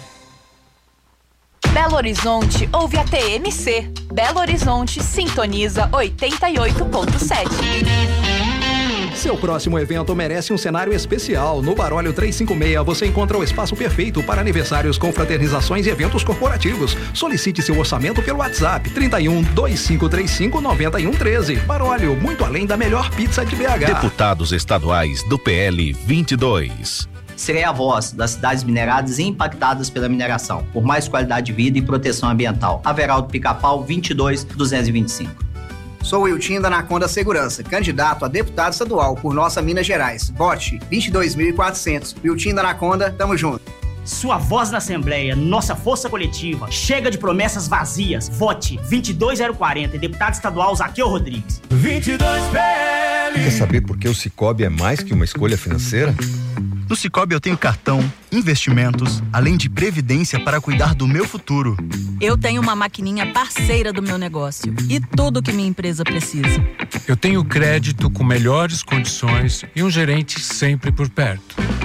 Belo Horizonte ouve a T M C. Belo Horizonte sintoniza oitenta e oito ponto sete. Seu próximo evento merece um cenário especial. No Barólio trezentos e cinquenta e seis você encontra o espaço perfeito para aniversários, confraternizações e eventos corporativos. Solicite seu orçamento pelo WhatsApp trinta e um, vinte e cinco trinta e cinco, noventa e um treze. Barólio, muito além da melhor pizza de B H. Deputados estaduais do P L vinte e dois. Serei a voz das cidades mineradas e impactadas pela mineração, por mais qualidade de vida e proteção ambiental. Averaldo Pica-Pau, vinte e dois, duzentos e vinte e cinco. Sou Wiltin da Anaconda Segurança, candidato a deputado estadual por nossa Minas Gerais. Vote vinte e dois mil e quatrocentos. Wiltin da Anaconda, tamo junto. Sua voz na Assembleia, nossa força coletiva. Chega de promessas vazias. Vote vinte e dois mil e quarenta, deputado estadual Zaqueu Rodrigues. vinte e dois P L. Quer saber por que o Sicoob é mais que uma escolha financeira? No Sicoob eu tenho cartão, investimentos, além de previdência para cuidar do meu futuro. Eu tenho uma maquininha parceira do meu negócio e tudo que minha empresa precisa. Eu tenho crédito com melhores condições e um gerente sempre por perto. E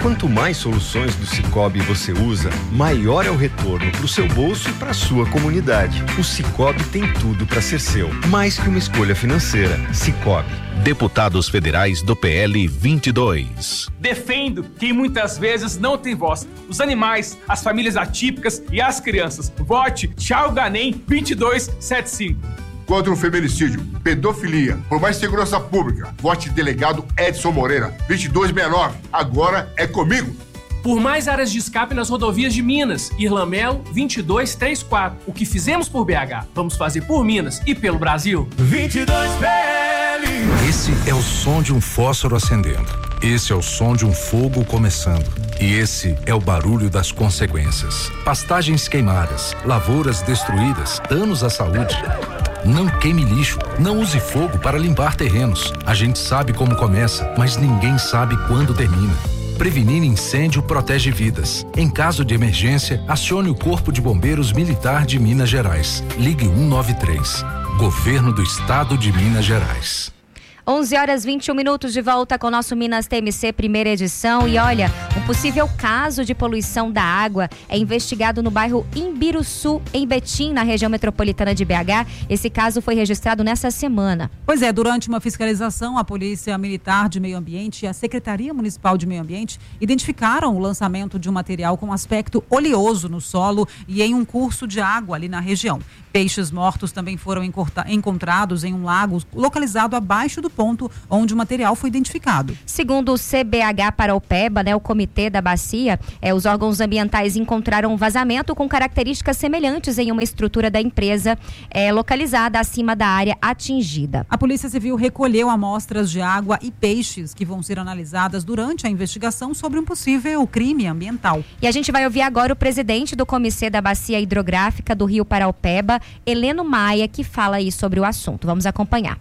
Quanto mais soluções do Sicoob você usa, maior é o retorno para o seu bolso e para a sua comunidade. O Sicoob tem tudo para ser seu, mais que uma escolha financeira. Sicoob. Deputados federais do P L vinte e dois. Defendo quem muitas vezes não tem voz. Os animais, as famílias atípicas e as crianças. Vote Tchau Ganem vinte e dois setenta e cinco. Contra o feminicídio, pedofilia, por mais segurança pública. Vote delegado Edson Moreira, vinte e dois sessenta e nove. Agora é comigo. Por mais áreas de escape nas rodovias de Minas, Irlan Melo, vinte e dois trinta e quatro. O que fizemos por B H, vamos fazer por Minas e pelo Brasil. vinte e dois P L. Esse é o som de um fósforo acendendo. Esse é o som de um fogo começando. E esse é o barulho das consequências. Pastagens queimadas, lavouras destruídas, danos à saúde. Não queime lixo, não use fogo para limpar terrenos. A gente sabe como começa, mas ninguém sabe quando termina. Prevenir incêndio protege vidas. Em caso de emergência, acione o Corpo de Bombeiros Militar de Minas Gerais. Ligue um nove três. Governo do Estado de Minas Gerais. onze horas e vinte e um minutos, de volta com o nosso Minas T M C primeira edição. E olha, um possível caso de poluição da água é investigado no bairro Imbiruçu, em Betim, na região metropolitana de B H. Esse caso foi registrado nessa semana. Pois é, durante uma fiscalização, a Polícia Militar de Meio Ambiente e a Secretaria Municipal de Meio Ambiente identificaram o lançamento de um material com aspecto oleoso no solo e em um curso de água ali na região. Peixes mortos também foram encontrados em um lago localizado abaixo do ponto onde o material foi identificado. Segundo o C B H Paraupeba, né, o Comitê da Bacia, é, os órgãos ambientais encontraram um vazamento com características semelhantes em uma estrutura da empresa é, localizada acima da área atingida. A Polícia Civil recolheu amostras de água e peixes que vão ser analisadas durante a investigação sobre um possível crime ambiental. E a gente vai ouvir agora o presidente do Comitê da Bacia Hidrográfica do Rio Paraupeba, Heleno Maia, que fala aí sobre o assunto. Vamos acompanhar.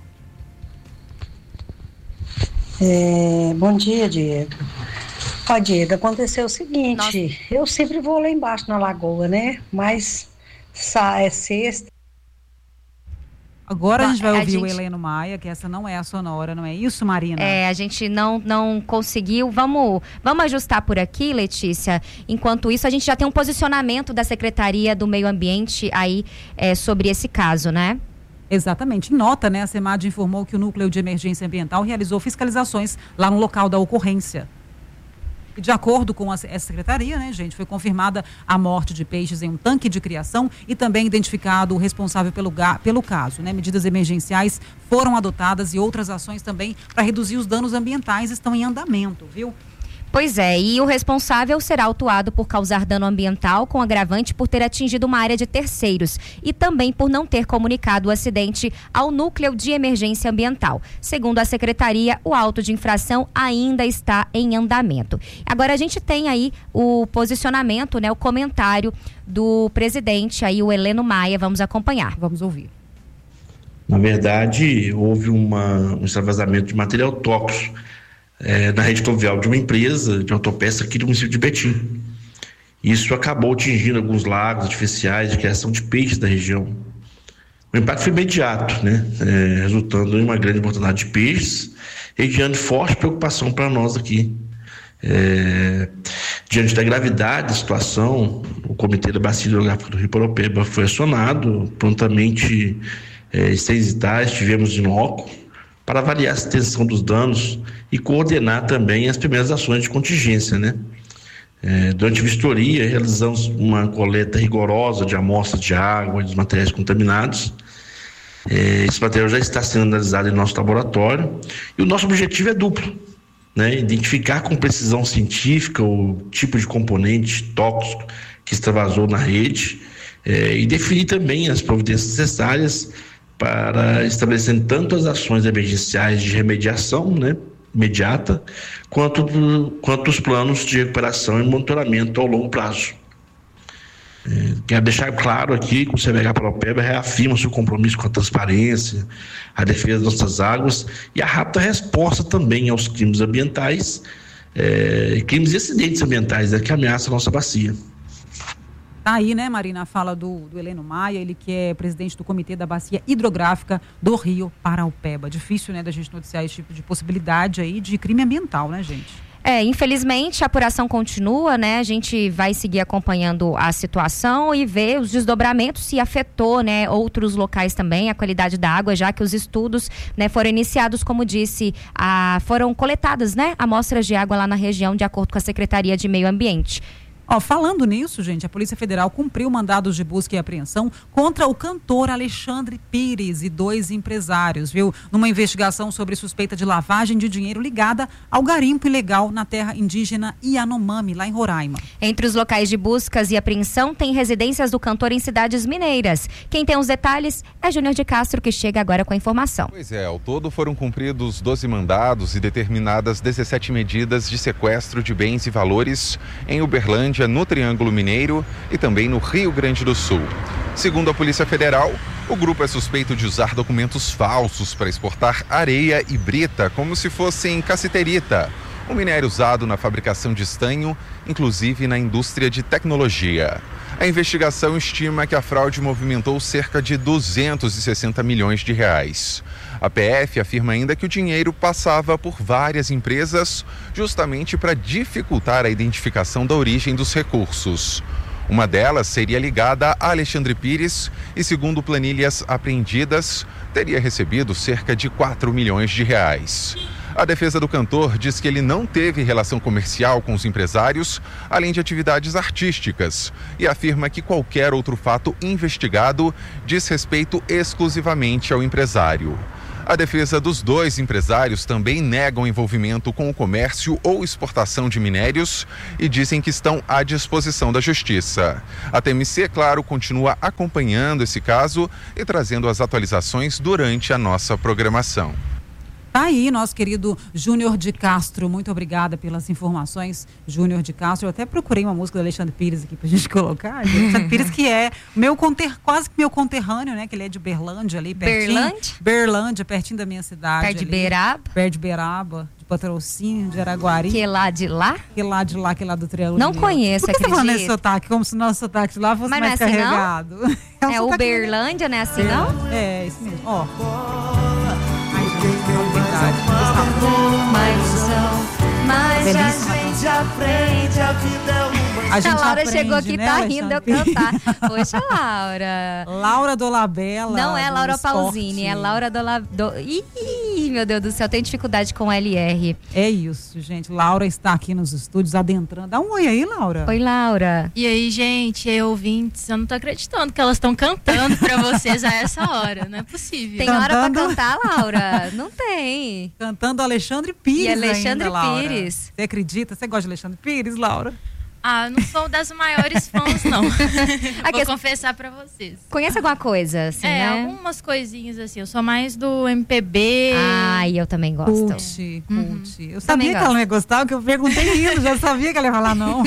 É, bom dia, Diego. Ó, Diego, aconteceu o seguinte, Nossa. eu sempre vou lá embaixo na lagoa, né? Mas é sexta. Agora a gente vai a ouvir gente... o Heleno Maia, que essa não é a sonora, não é isso, Marina? É, a gente não, não conseguiu. Vamos, vamos ajustar por aqui, Letícia. Enquanto isso, a gente já tem um posicionamento da Secretaria do Meio Ambiente aí é, sobre esse caso, né? Exatamente. Em nota, né, a SEMAD informou que o Núcleo de Emergência Ambiental realizou fiscalizações lá no local da ocorrência. E de acordo com essa secretaria, né, gente, foi confirmada a morte de peixes em um tanque de criação e também identificado o responsável pelo, pelo caso, né? Medidas emergenciais foram adotadas e outras ações também para reduzir os danos ambientais estão em andamento, viu? Pois é, e o responsável será autuado por causar dano ambiental com agravante por ter atingido uma área de terceiros e também por não ter comunicado o acidente ao Núcleo de Emergência Ambiental. Segundo a Secretaria, o auto de infração ainda está em andamento. Agora a gente tem aí o posicionamento, né, o comentário do presidente, aí o Heleno Maia, vamos acompanhar. Vamos ouvir. Na verdade, houve uma, um extravasamento de material tóxico É, na rede fluvial de uma empresa de autopeça aqui do município de Betim. Isso acabou atingindo alguns lagos artificiais de criação de peixes da região. O impacto foi imediato, né? É, resultando em uma grande mortandade de peixes e gerando forte preocupação para nós aqui. É, diante da gravidade da situação, o Comitê da Bacia Hidrográfica do Rio Paraupeba foi acionado, prontamente é, seis tais, estivemos em loco para avaliar a extensão dos danos e coordenar também as primeiras ações de contingência, né? É, durante a vistoria, realizamos uma coleta rigorosa de amostras de água e dos materiais contaminados. É, esse material já está sendo analisado em nosso laboratório e o nosso objetivo é duplo, né? Identificar com precisão científica o tipo de componente tóxico que extravasou na rede é, e definir também as providências necessárias para estabelecer tanto as ações emergenciais de remediação, né, imediata, quanto, do, quanto os planos de recuperação e monitoramento ao longo prazo. É, quero deixar claro aqui que o C B H Paraupeba reafirma seu compromisso com a transparência, a defesa das nossas águas e a rápida resposta também aos crimes ambientais, é, crimes e acidentes ambientais, né, que ameaçam a nossa bacia. Tá aí, né, Marina, a fala do, do Heleno Maia, ele que é presidente do Comitê da Bacia Hidrográfica do Rio Paraupeba. Difícil, né, da gente noticiar esse tipo de possibilidade aí de crime ambiental, né, gente? É, infelizmente a apuração continua, né? A gente vai seguir acompanhando a situação e ver os desdobramentos, se afetou, né, outros locais também, a qualidade da água, já que os estudos, né, foram iniciados, como disse, a, foram coletadas, né, amostras de água lá na região, de acordo com a Secretaria de Meio Ambiente. Ó, falando nisso, gente, a Polícia Federal cumpriu mandados de busca e apreensão contra o cantor Alexandre Pires e dois empresários, viu? Numa investigação sobre suspeita de lavagem de dinheiro ligada ao garimpo ilegal na terra indígena Yanomami, lá em Roraima. Entre os locais de buscas e apreensão tem residências do cantor em cidades mineiras. Quem tem os detalhes é Júnior de Castro, que chega agora com a informação. Pois é, ao todo foram cumpridos doze mandados e determinadas dezessete medidas de sequestro de bens e valores em Uberlândia, no Triângulo Mineiro e também no Rio Grande do Sul. Segundo a Polícia Federal, o grupo é suspeito de usar documentos falsos para exportar areia e brita como se fossem cassiterita, um minério usado na fabricação de estanho, inclusive na indústria de tecnologia. A investigação estima que a fraude movimentou cerca de duzentos e sessenta milhões de reais. A P F afirma ainda que o dinheiro passava por várias empresas justamente para dificultar a identificação da origem dos recursos. Uma delas seria ligada a Alexandre Pires e, segundo planilhas apreendidas, teria recebido cerca de quatro milhões de reais. A defesa do cantor diz que ele não teve relação comercial com os empresários, além de atividades artísticas, e afirma que qualquer outro fato investigado diz respeito exclusivamente ao empresário. A defesa dos dois empresários também negam envolvimento com o comércio ou exportação de minérios e dizem que estão à disposição da Justiça. A T M C, claro, continua acompanhando esse caso e trazendo as atualizações durante a nossa programação. Tá aí, nosso querido Júnior de Castro. Muito obrigada pelas informações, Júnior de Castro. Eu até procurei uma música do Alexandre Pires aqui pra gente colocar. Alexandre Pires, que é meu conter, quase que meu conterrâneo, né? Que ele é de Berlândia ali, pertinho. Berlândia? Berlândia, pertinho da minha cidade. Perto de ali, Beraba? Perto de Beraba, de Patrocínio, de Araguari. Que lá de lá? Que lá de lá, que lá do Triângulo. Não conheço, Por que acredito. você tá falando esse sotaque? Como se o nosso sotaque de lá fosse Mas mais não é assim, carregado. Não? É, um é sotaque Uberlândia, não é assim, é, não? É, isso mesmo. Ó. Ai, gente, que novidade. Uma ilusão, mas Belíssima a gente aprende, a vida é uma... A, gente a Laura aprende, chegou aqui e né, tá rindo eu Alexandre? cantar. Poxa, Laura. Laura Dolabella. Não é do Laura esporte. Pausini, é Laura Dolabella. Ih, meu Deus do céu, tem dificuldade com L R. É isso, gente. Laura está aqui nos estúdios adentrando. Dá um oi aí, Laura. Oi, Laura. E aí, gente, e ouvintes, eu não tô acreditando que elas estão cantando pra vocês a essa hora. Não é possível. Tem Cantando... hora pra cantar, Laura? Não tem. Cantando Alexandre Pires. E Alexandre ainda, Laura. Pires. Você acredita? Você gosta de Alexandre Pires, Laura? Ah, não sou das maiores fãs, não. Vou que... confessar pra vocês. Conhece alguma coisa, assim, é, né? algumas coisinhas, assim. Eu sou mais do M P B. Ai, eu também gosto. Cult, cult. Eu Também sabia que gosto. ela não ia gostar, porque eu perguntei rindo, já sabia que ela ia falar não.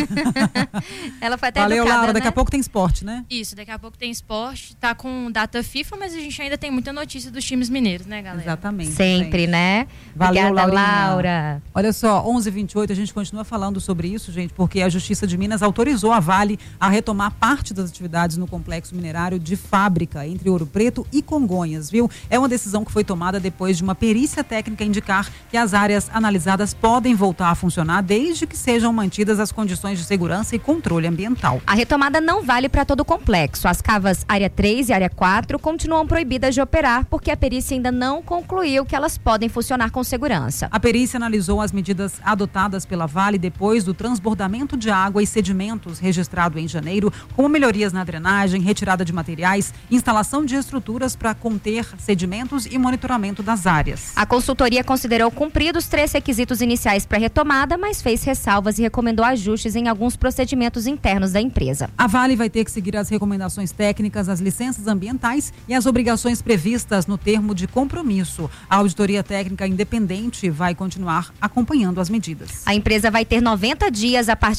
Ela foi até Valeu, educada, Laura. né? Daqui a pouco tem esporte, né? Isso, daqui a pouco tem esporte. Tá com data FIFA, mas a gente ainda tem muita notícia dos times mineiros, né, galera? Exatamente. Sempre, gente. né? Valeu, Obrigada, Laurinha. Laura. Olha só, onze e vinte e oito, a gente continua falando sobre isso, gente, porque a Justiça de Minas autorizou a Vale a retomar parte das atividades no complexo minerário de Fábrica, entre Ouro Preto e Congonhas, viu? É uma decisão que foi tomada depois de uma perícia técnica indicar que as áreas analisadas podem voltar a funcionar desde que sejam mantidas as condições de segurança e controle ambiental. A retomada não vale para todo o complexo. As cavas área três e área quatro continuam proibidas de operar porque a perícia ainda não concluiu que elas podem funcionar com segurança. A perícia analisou as medidas adotadas pela Vale depois do transbordamento de água e sedimentos registrado em janeiro, como melhorias na drenagem, retirada de materiais, instalação de estruturas para conter sedimentos e monitoramento das áreas. A consultoria considerou cumpridos três requisitos iniciais para a retomada, mas fez ressalvas e recomendou ajustes em alguns procedimentos internos da empresa. A Vale vai ter que seguir as recomendações técnicas, as licenças ambientais e as obrigações previstas no termo de compromisso. A auditoria técnica independente vai continuar acompanhando as medidas. A empresa vai ter noventa dias a partir do reinício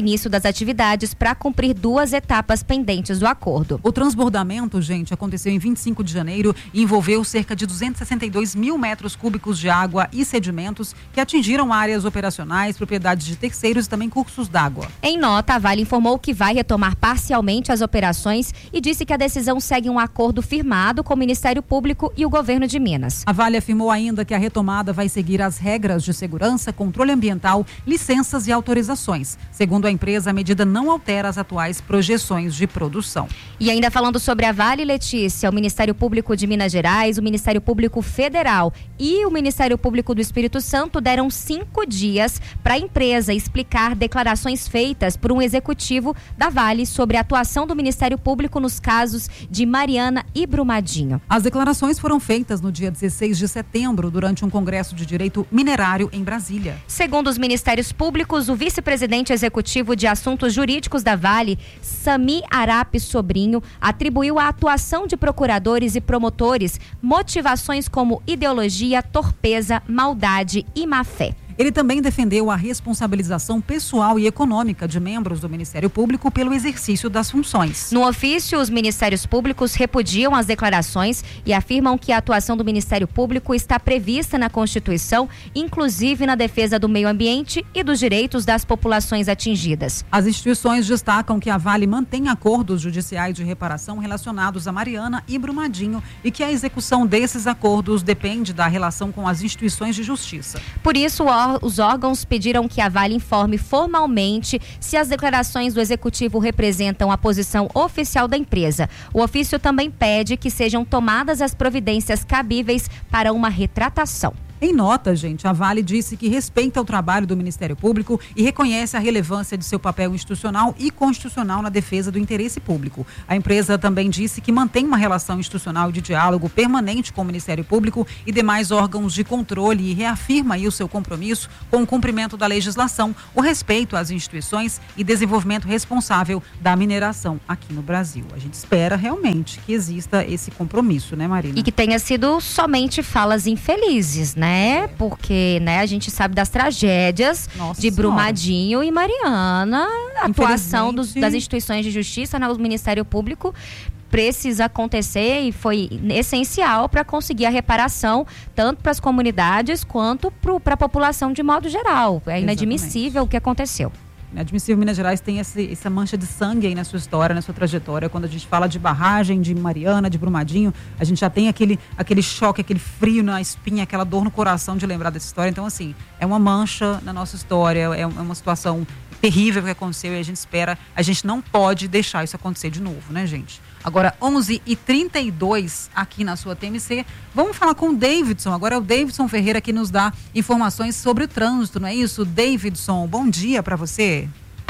início das atividades para cumprir duas etapas pendentes do acordo. O transbordamento, gente, aconteceu em vinte e cinco de janeiro e envolveu cerca de duzentos e sessenta e dois mil metros cúbicos de água e sedimentos que atingiram áreas operacionais, propriedades de terceiros e também cursos d'água. Em nota, a Vale informou que vai retomar parcialmente as operações e disse que a decisão segue um acordo firmado com o Ministério Público e o governo de Minas. A Vale afirmou ainda que a retomada vai seguir as regras de segurança, controle ambiental, licenças e autorizações. Segundo a empresa, a medida não altera as atuais projeções de produção. E ainda falando sobre a Vale, Letícia, o Ministério Público de Minas Gerais, o Ministério Público Federal e o Ministério Público do Espírito Santo deram cinco dias para a empresa explicar declarações feitas por um executivo da Vale sobre a atuação do Ministério Público nos casos de Mariana e Brumadinho. As declarações foram feitas no dia dezesseis de setembro, durante um congresso de direito minerário em Brasília. Segundo os Ministérios Públicos, o vice-presidente executivo de assuntos jurídicos da Vale, Sami Arape Sobrinho, atribuiu à atuação de procuradores e promotores motivações como ideologia, torpeza, maldade e má-fé. Ele também defendeu a responsabilização pessoal e econômica de membros do Ministério Público pelo exercício das funções. No ofício, os Ministérios Públicos repudiam as declarações e afirmam que a atuação do Ministério Público está prevista na Constituição, inclusive na defesa do meio ambiente e dos direitos das populações atingidas. As instituições destacam que a Vale mantém acordos judiciais de reparação relacionados a Mariana e Brumadinho e que a execução desses acordos depende da relação com as instituições de justiça. Por isso, o os órgãos pediram que a Vale informe formalmente se as declarações do executivo representam a posição oficial da empresa. O ofício também pede que sejam tomadas as providências cabíveis para uma retratação. Em nota, gente, a Vale disse que respeita o trabalho do Ministério Público e reconhece a relevância de seu papel institucional e constitucional na defesa do interesse público. A empresa também disse que mantém uma relação institucional de diálogo permanente com o Ministério Público e demais órgãos de controle e reafirma aí o seu compromisso com o cumprimento da legislação, o respeito às instituições e desenvolvimento responsável da mineração aqui no Brasil. A gente espera realmente que exista esse compromisso, né, Marina? E que tenha sido somente falas infelizes, né? É, porque, né, a gente sabe das tragédias Nossa de Brumadinho Senhora. E Mariana, a atuação dos, das instituições de justiça, né, o Ministério Público precisa acontecer e foi essencial para conseguir a reparação tanto para as comunidades quanto para a população de modo geral. É inadmissível Exatamente. O que aconteceu. Inadmissível, Minas Gerais tem esse, essa mancha de sangue aí na sua história, na sua trajetória. Quando a gente fala de barragem, de Mariana, de Brumadinho, a gente já tem aquele, aquele choque, aquele frio na espinha, aquela dor no coração de lembrar dessa história. Então, assim, é uma mancha na nossa história, é uma situação terrível que aconteceu e a gente espera, a gente não pode deixar isso acontecer de novo, né, gente? Agora, onze e trinta e dois aqui na sua T M C. Vamos falar com o Davidson. Agora é o Davidson Ferreira que nos dá informações sobre o trânsito, não é isso? Davidson, bom dia para você.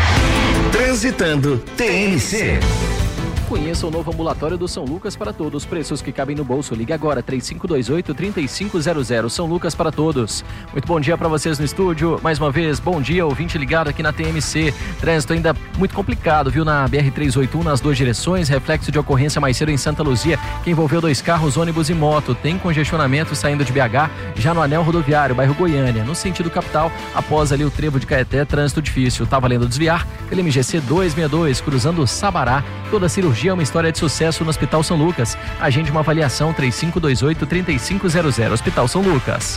Transitando T M C. Conheça o novo ambulatório do São Lucas para Todos. Preços que cabem no bolso. Ligue agora, três cinco dois oito, três cinco zero zero. São Lucas para Todos. Muito bom dia para vocês no estúdio. Mais uma vez, bom dia, ouvinte ligado aqui na T M C. Trânsito ainda muito complicado, viu? Na B R trezentos e oitenta e um, nas duas direções. Reflexo de ocorrência mais cedo em Santa Luzia, que envolveu dois carros, ônibus e moto. Tem congestionamento saindo de B H, já no anel rodoviário, bairro Goiânia. No sentido capital, após ali o trevo de Caeté, trânsito difícil. Tá valendo desviar pela M G C duzentos e sessenta e dois, cruzando o Sabará. Toda cirurgia é uma história de sucesso no Hospital São Lucas. Agende uma avaliação, três cinco dois oito, três cinco zero zero. Hospital São Lucas.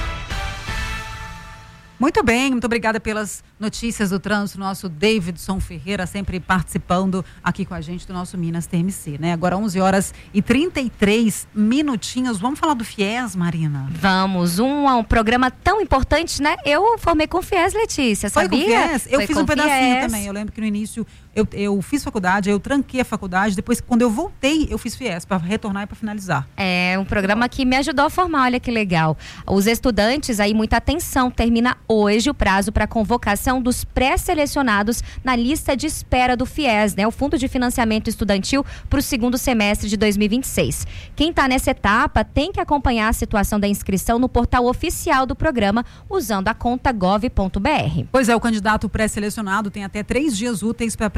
Muito bem, muito obrigada pelas notícias do trânsito, nosso Davidson Ferreira sempre participando aqui com a gente do nosso Minas T M C, né? Agora onze horas e trinta e três minutinhos, vamos falar do FIES, Marina? Vamos, um, um programa tão importante, né? Eu formei com o FIES, Letícia, sabia? Foi com o FIES? Eu Foi fiz um pedacinho FIES. Também, eu lembro que no início eu, eu fiz faculdade, eu tranquei a faculdade, depois quando eu voltei eu fiz FIES para retornar e para finalizar. É um programa que me ajudou a formar, olha que legal. Os estudantes aí, muita atenção, termina hoje o prazo para convocação dos pré-selecionados na lista de espera do FIES, né? O Fundo de Financiamento Estudantil para o segundo semestre de dois mil e vinte e seis. Quem está nessa etapa tem que acompanhar a situação da inscrição no portal oficial do programa usando a conta gov ponto br. Pois é, o candidato pré-selecionado tem até três dias úteis para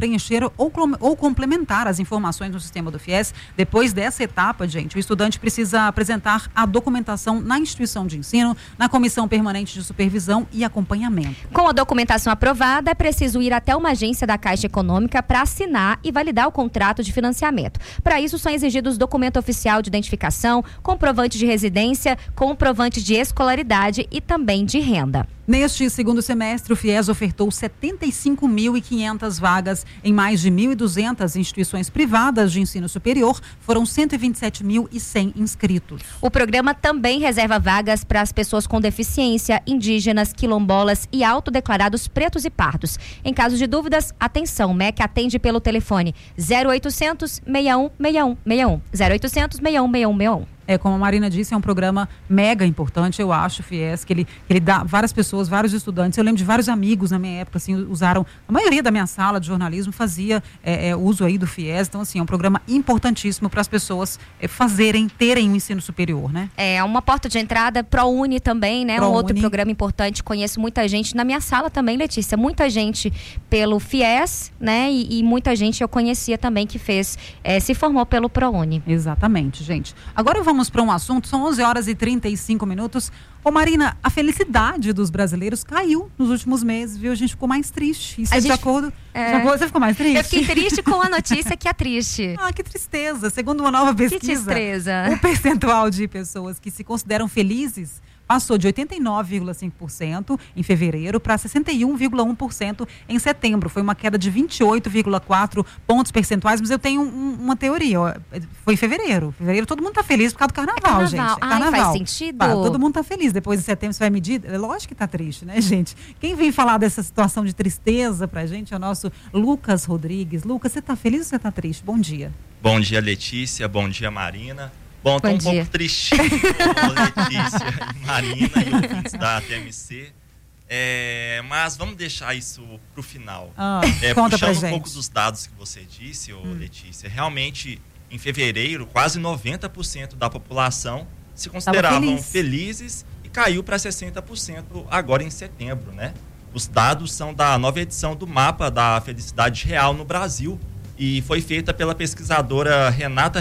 preencher ou, ou complementar as informações no sistema do FIES. Depois dessa etapa, gente, o estudante precisa apresentar a documentação na instituição de ensino, na comissão permanente de supervisão e acompanhamento. Com a documentação aprovada, é preciso ir até uma agência da Caixa Econômica para assinar e validar o contrato de financiamento. Para isso, são exigidos documento oficial de identificação, comprovante de residência, comprovante de escolaridade e também de renda. Neste segundo semestre, o FIES ofertou setenta e cinco mil e quinhentas vagas em mais de mil e duzentas instituições privadas de ensino superior. Foram cento e vinte e sete mil e cem inscritos. O programa também reserva vagas para as pessoas com deficiência, indígenas, quilombolas e autodeclarados pretos e pardos. Em caso de dúvidas, atenção, o M E C atende pelo telefone zero oitocentos, seis um, seis um, seis um. zero oitocentos, seis um, seis um, seis um. É, como a Marina disse, é um programa mega importante, eu acho, FIES, que ele, que ele dá várias pessoas, vários estudantes. Eu lembro de vários amigos na minha época, assim, usaram, a maioria da minha sala de jornalismo fazia é, é, uso aí do FIES. Então, assim, é um programa importantíssimo para as pessoas é, fazerem, terem um ensino superior, né? É, uma porta de entrada, ProUni também, né? ProUni. Um outro programa importante, conheço muita gente, na minha sala também, Letícia, muita gente pelo FIES, né? E, e muita gente eu conhecia também que fez, é, se formou pelo ProUni. Exatamente, gente. Agora eu vou Vamos para um assunto, são onze horas e trinta e cinco minutos. Ô Marina, a felicidade dos brasileiros caiu nos últimos meses, viu? A gente ficou mais triste. Isso a é gente, de acordo... É... de acordo... Você ficou mais triste? Eu fiquei triste com a notícia que é triste. Ah, que tristeza. Segundo uma nova pesquisa, que tristeza. O percentual de pessoas que se consideram felizes passou de oitenta e nove vírgula cinco por cento em fevereiro para sessenta e um vírgula um por cento em setembro. Foi uma queda de vinte e oito vírgula quatro pontos percentuais, mas eu tenho um, uma teoria. Ó. Foi em fevereiro. Fevereiro todo mundo está feliz por causa do carnaval, é carnaval. gente. É carnaval. Ai, faz sentido. Tá, todo mundo está feliz. Depois de setembro você vai medir. É lógico que está triste, né, gente? Quem vem falar dessa situação de tristeza pra gente é o nosso Lucas Rodrigues. Lucas, você está feliz ou você está triste? Bom dia. Bom dia, Letícia. Bom dia, Marina. Bom, estou um dia. pouco tristinho com Letícia e Marina e ouvintes da T M C, é, mas vamos deixar isso para o final. Ah, é, conta pra puxando gente. um pouco dos dados que você disse, ô, hum. Letícia, realmente em fevereiro quase noventa por cento da população se consideravam feliz. felizes e caiu para sessenta por cento agora em setembro, né? Os dados são da nova edição do Mapa da Felicidade Real no Brasil e foi feita pela pesquisadora Renata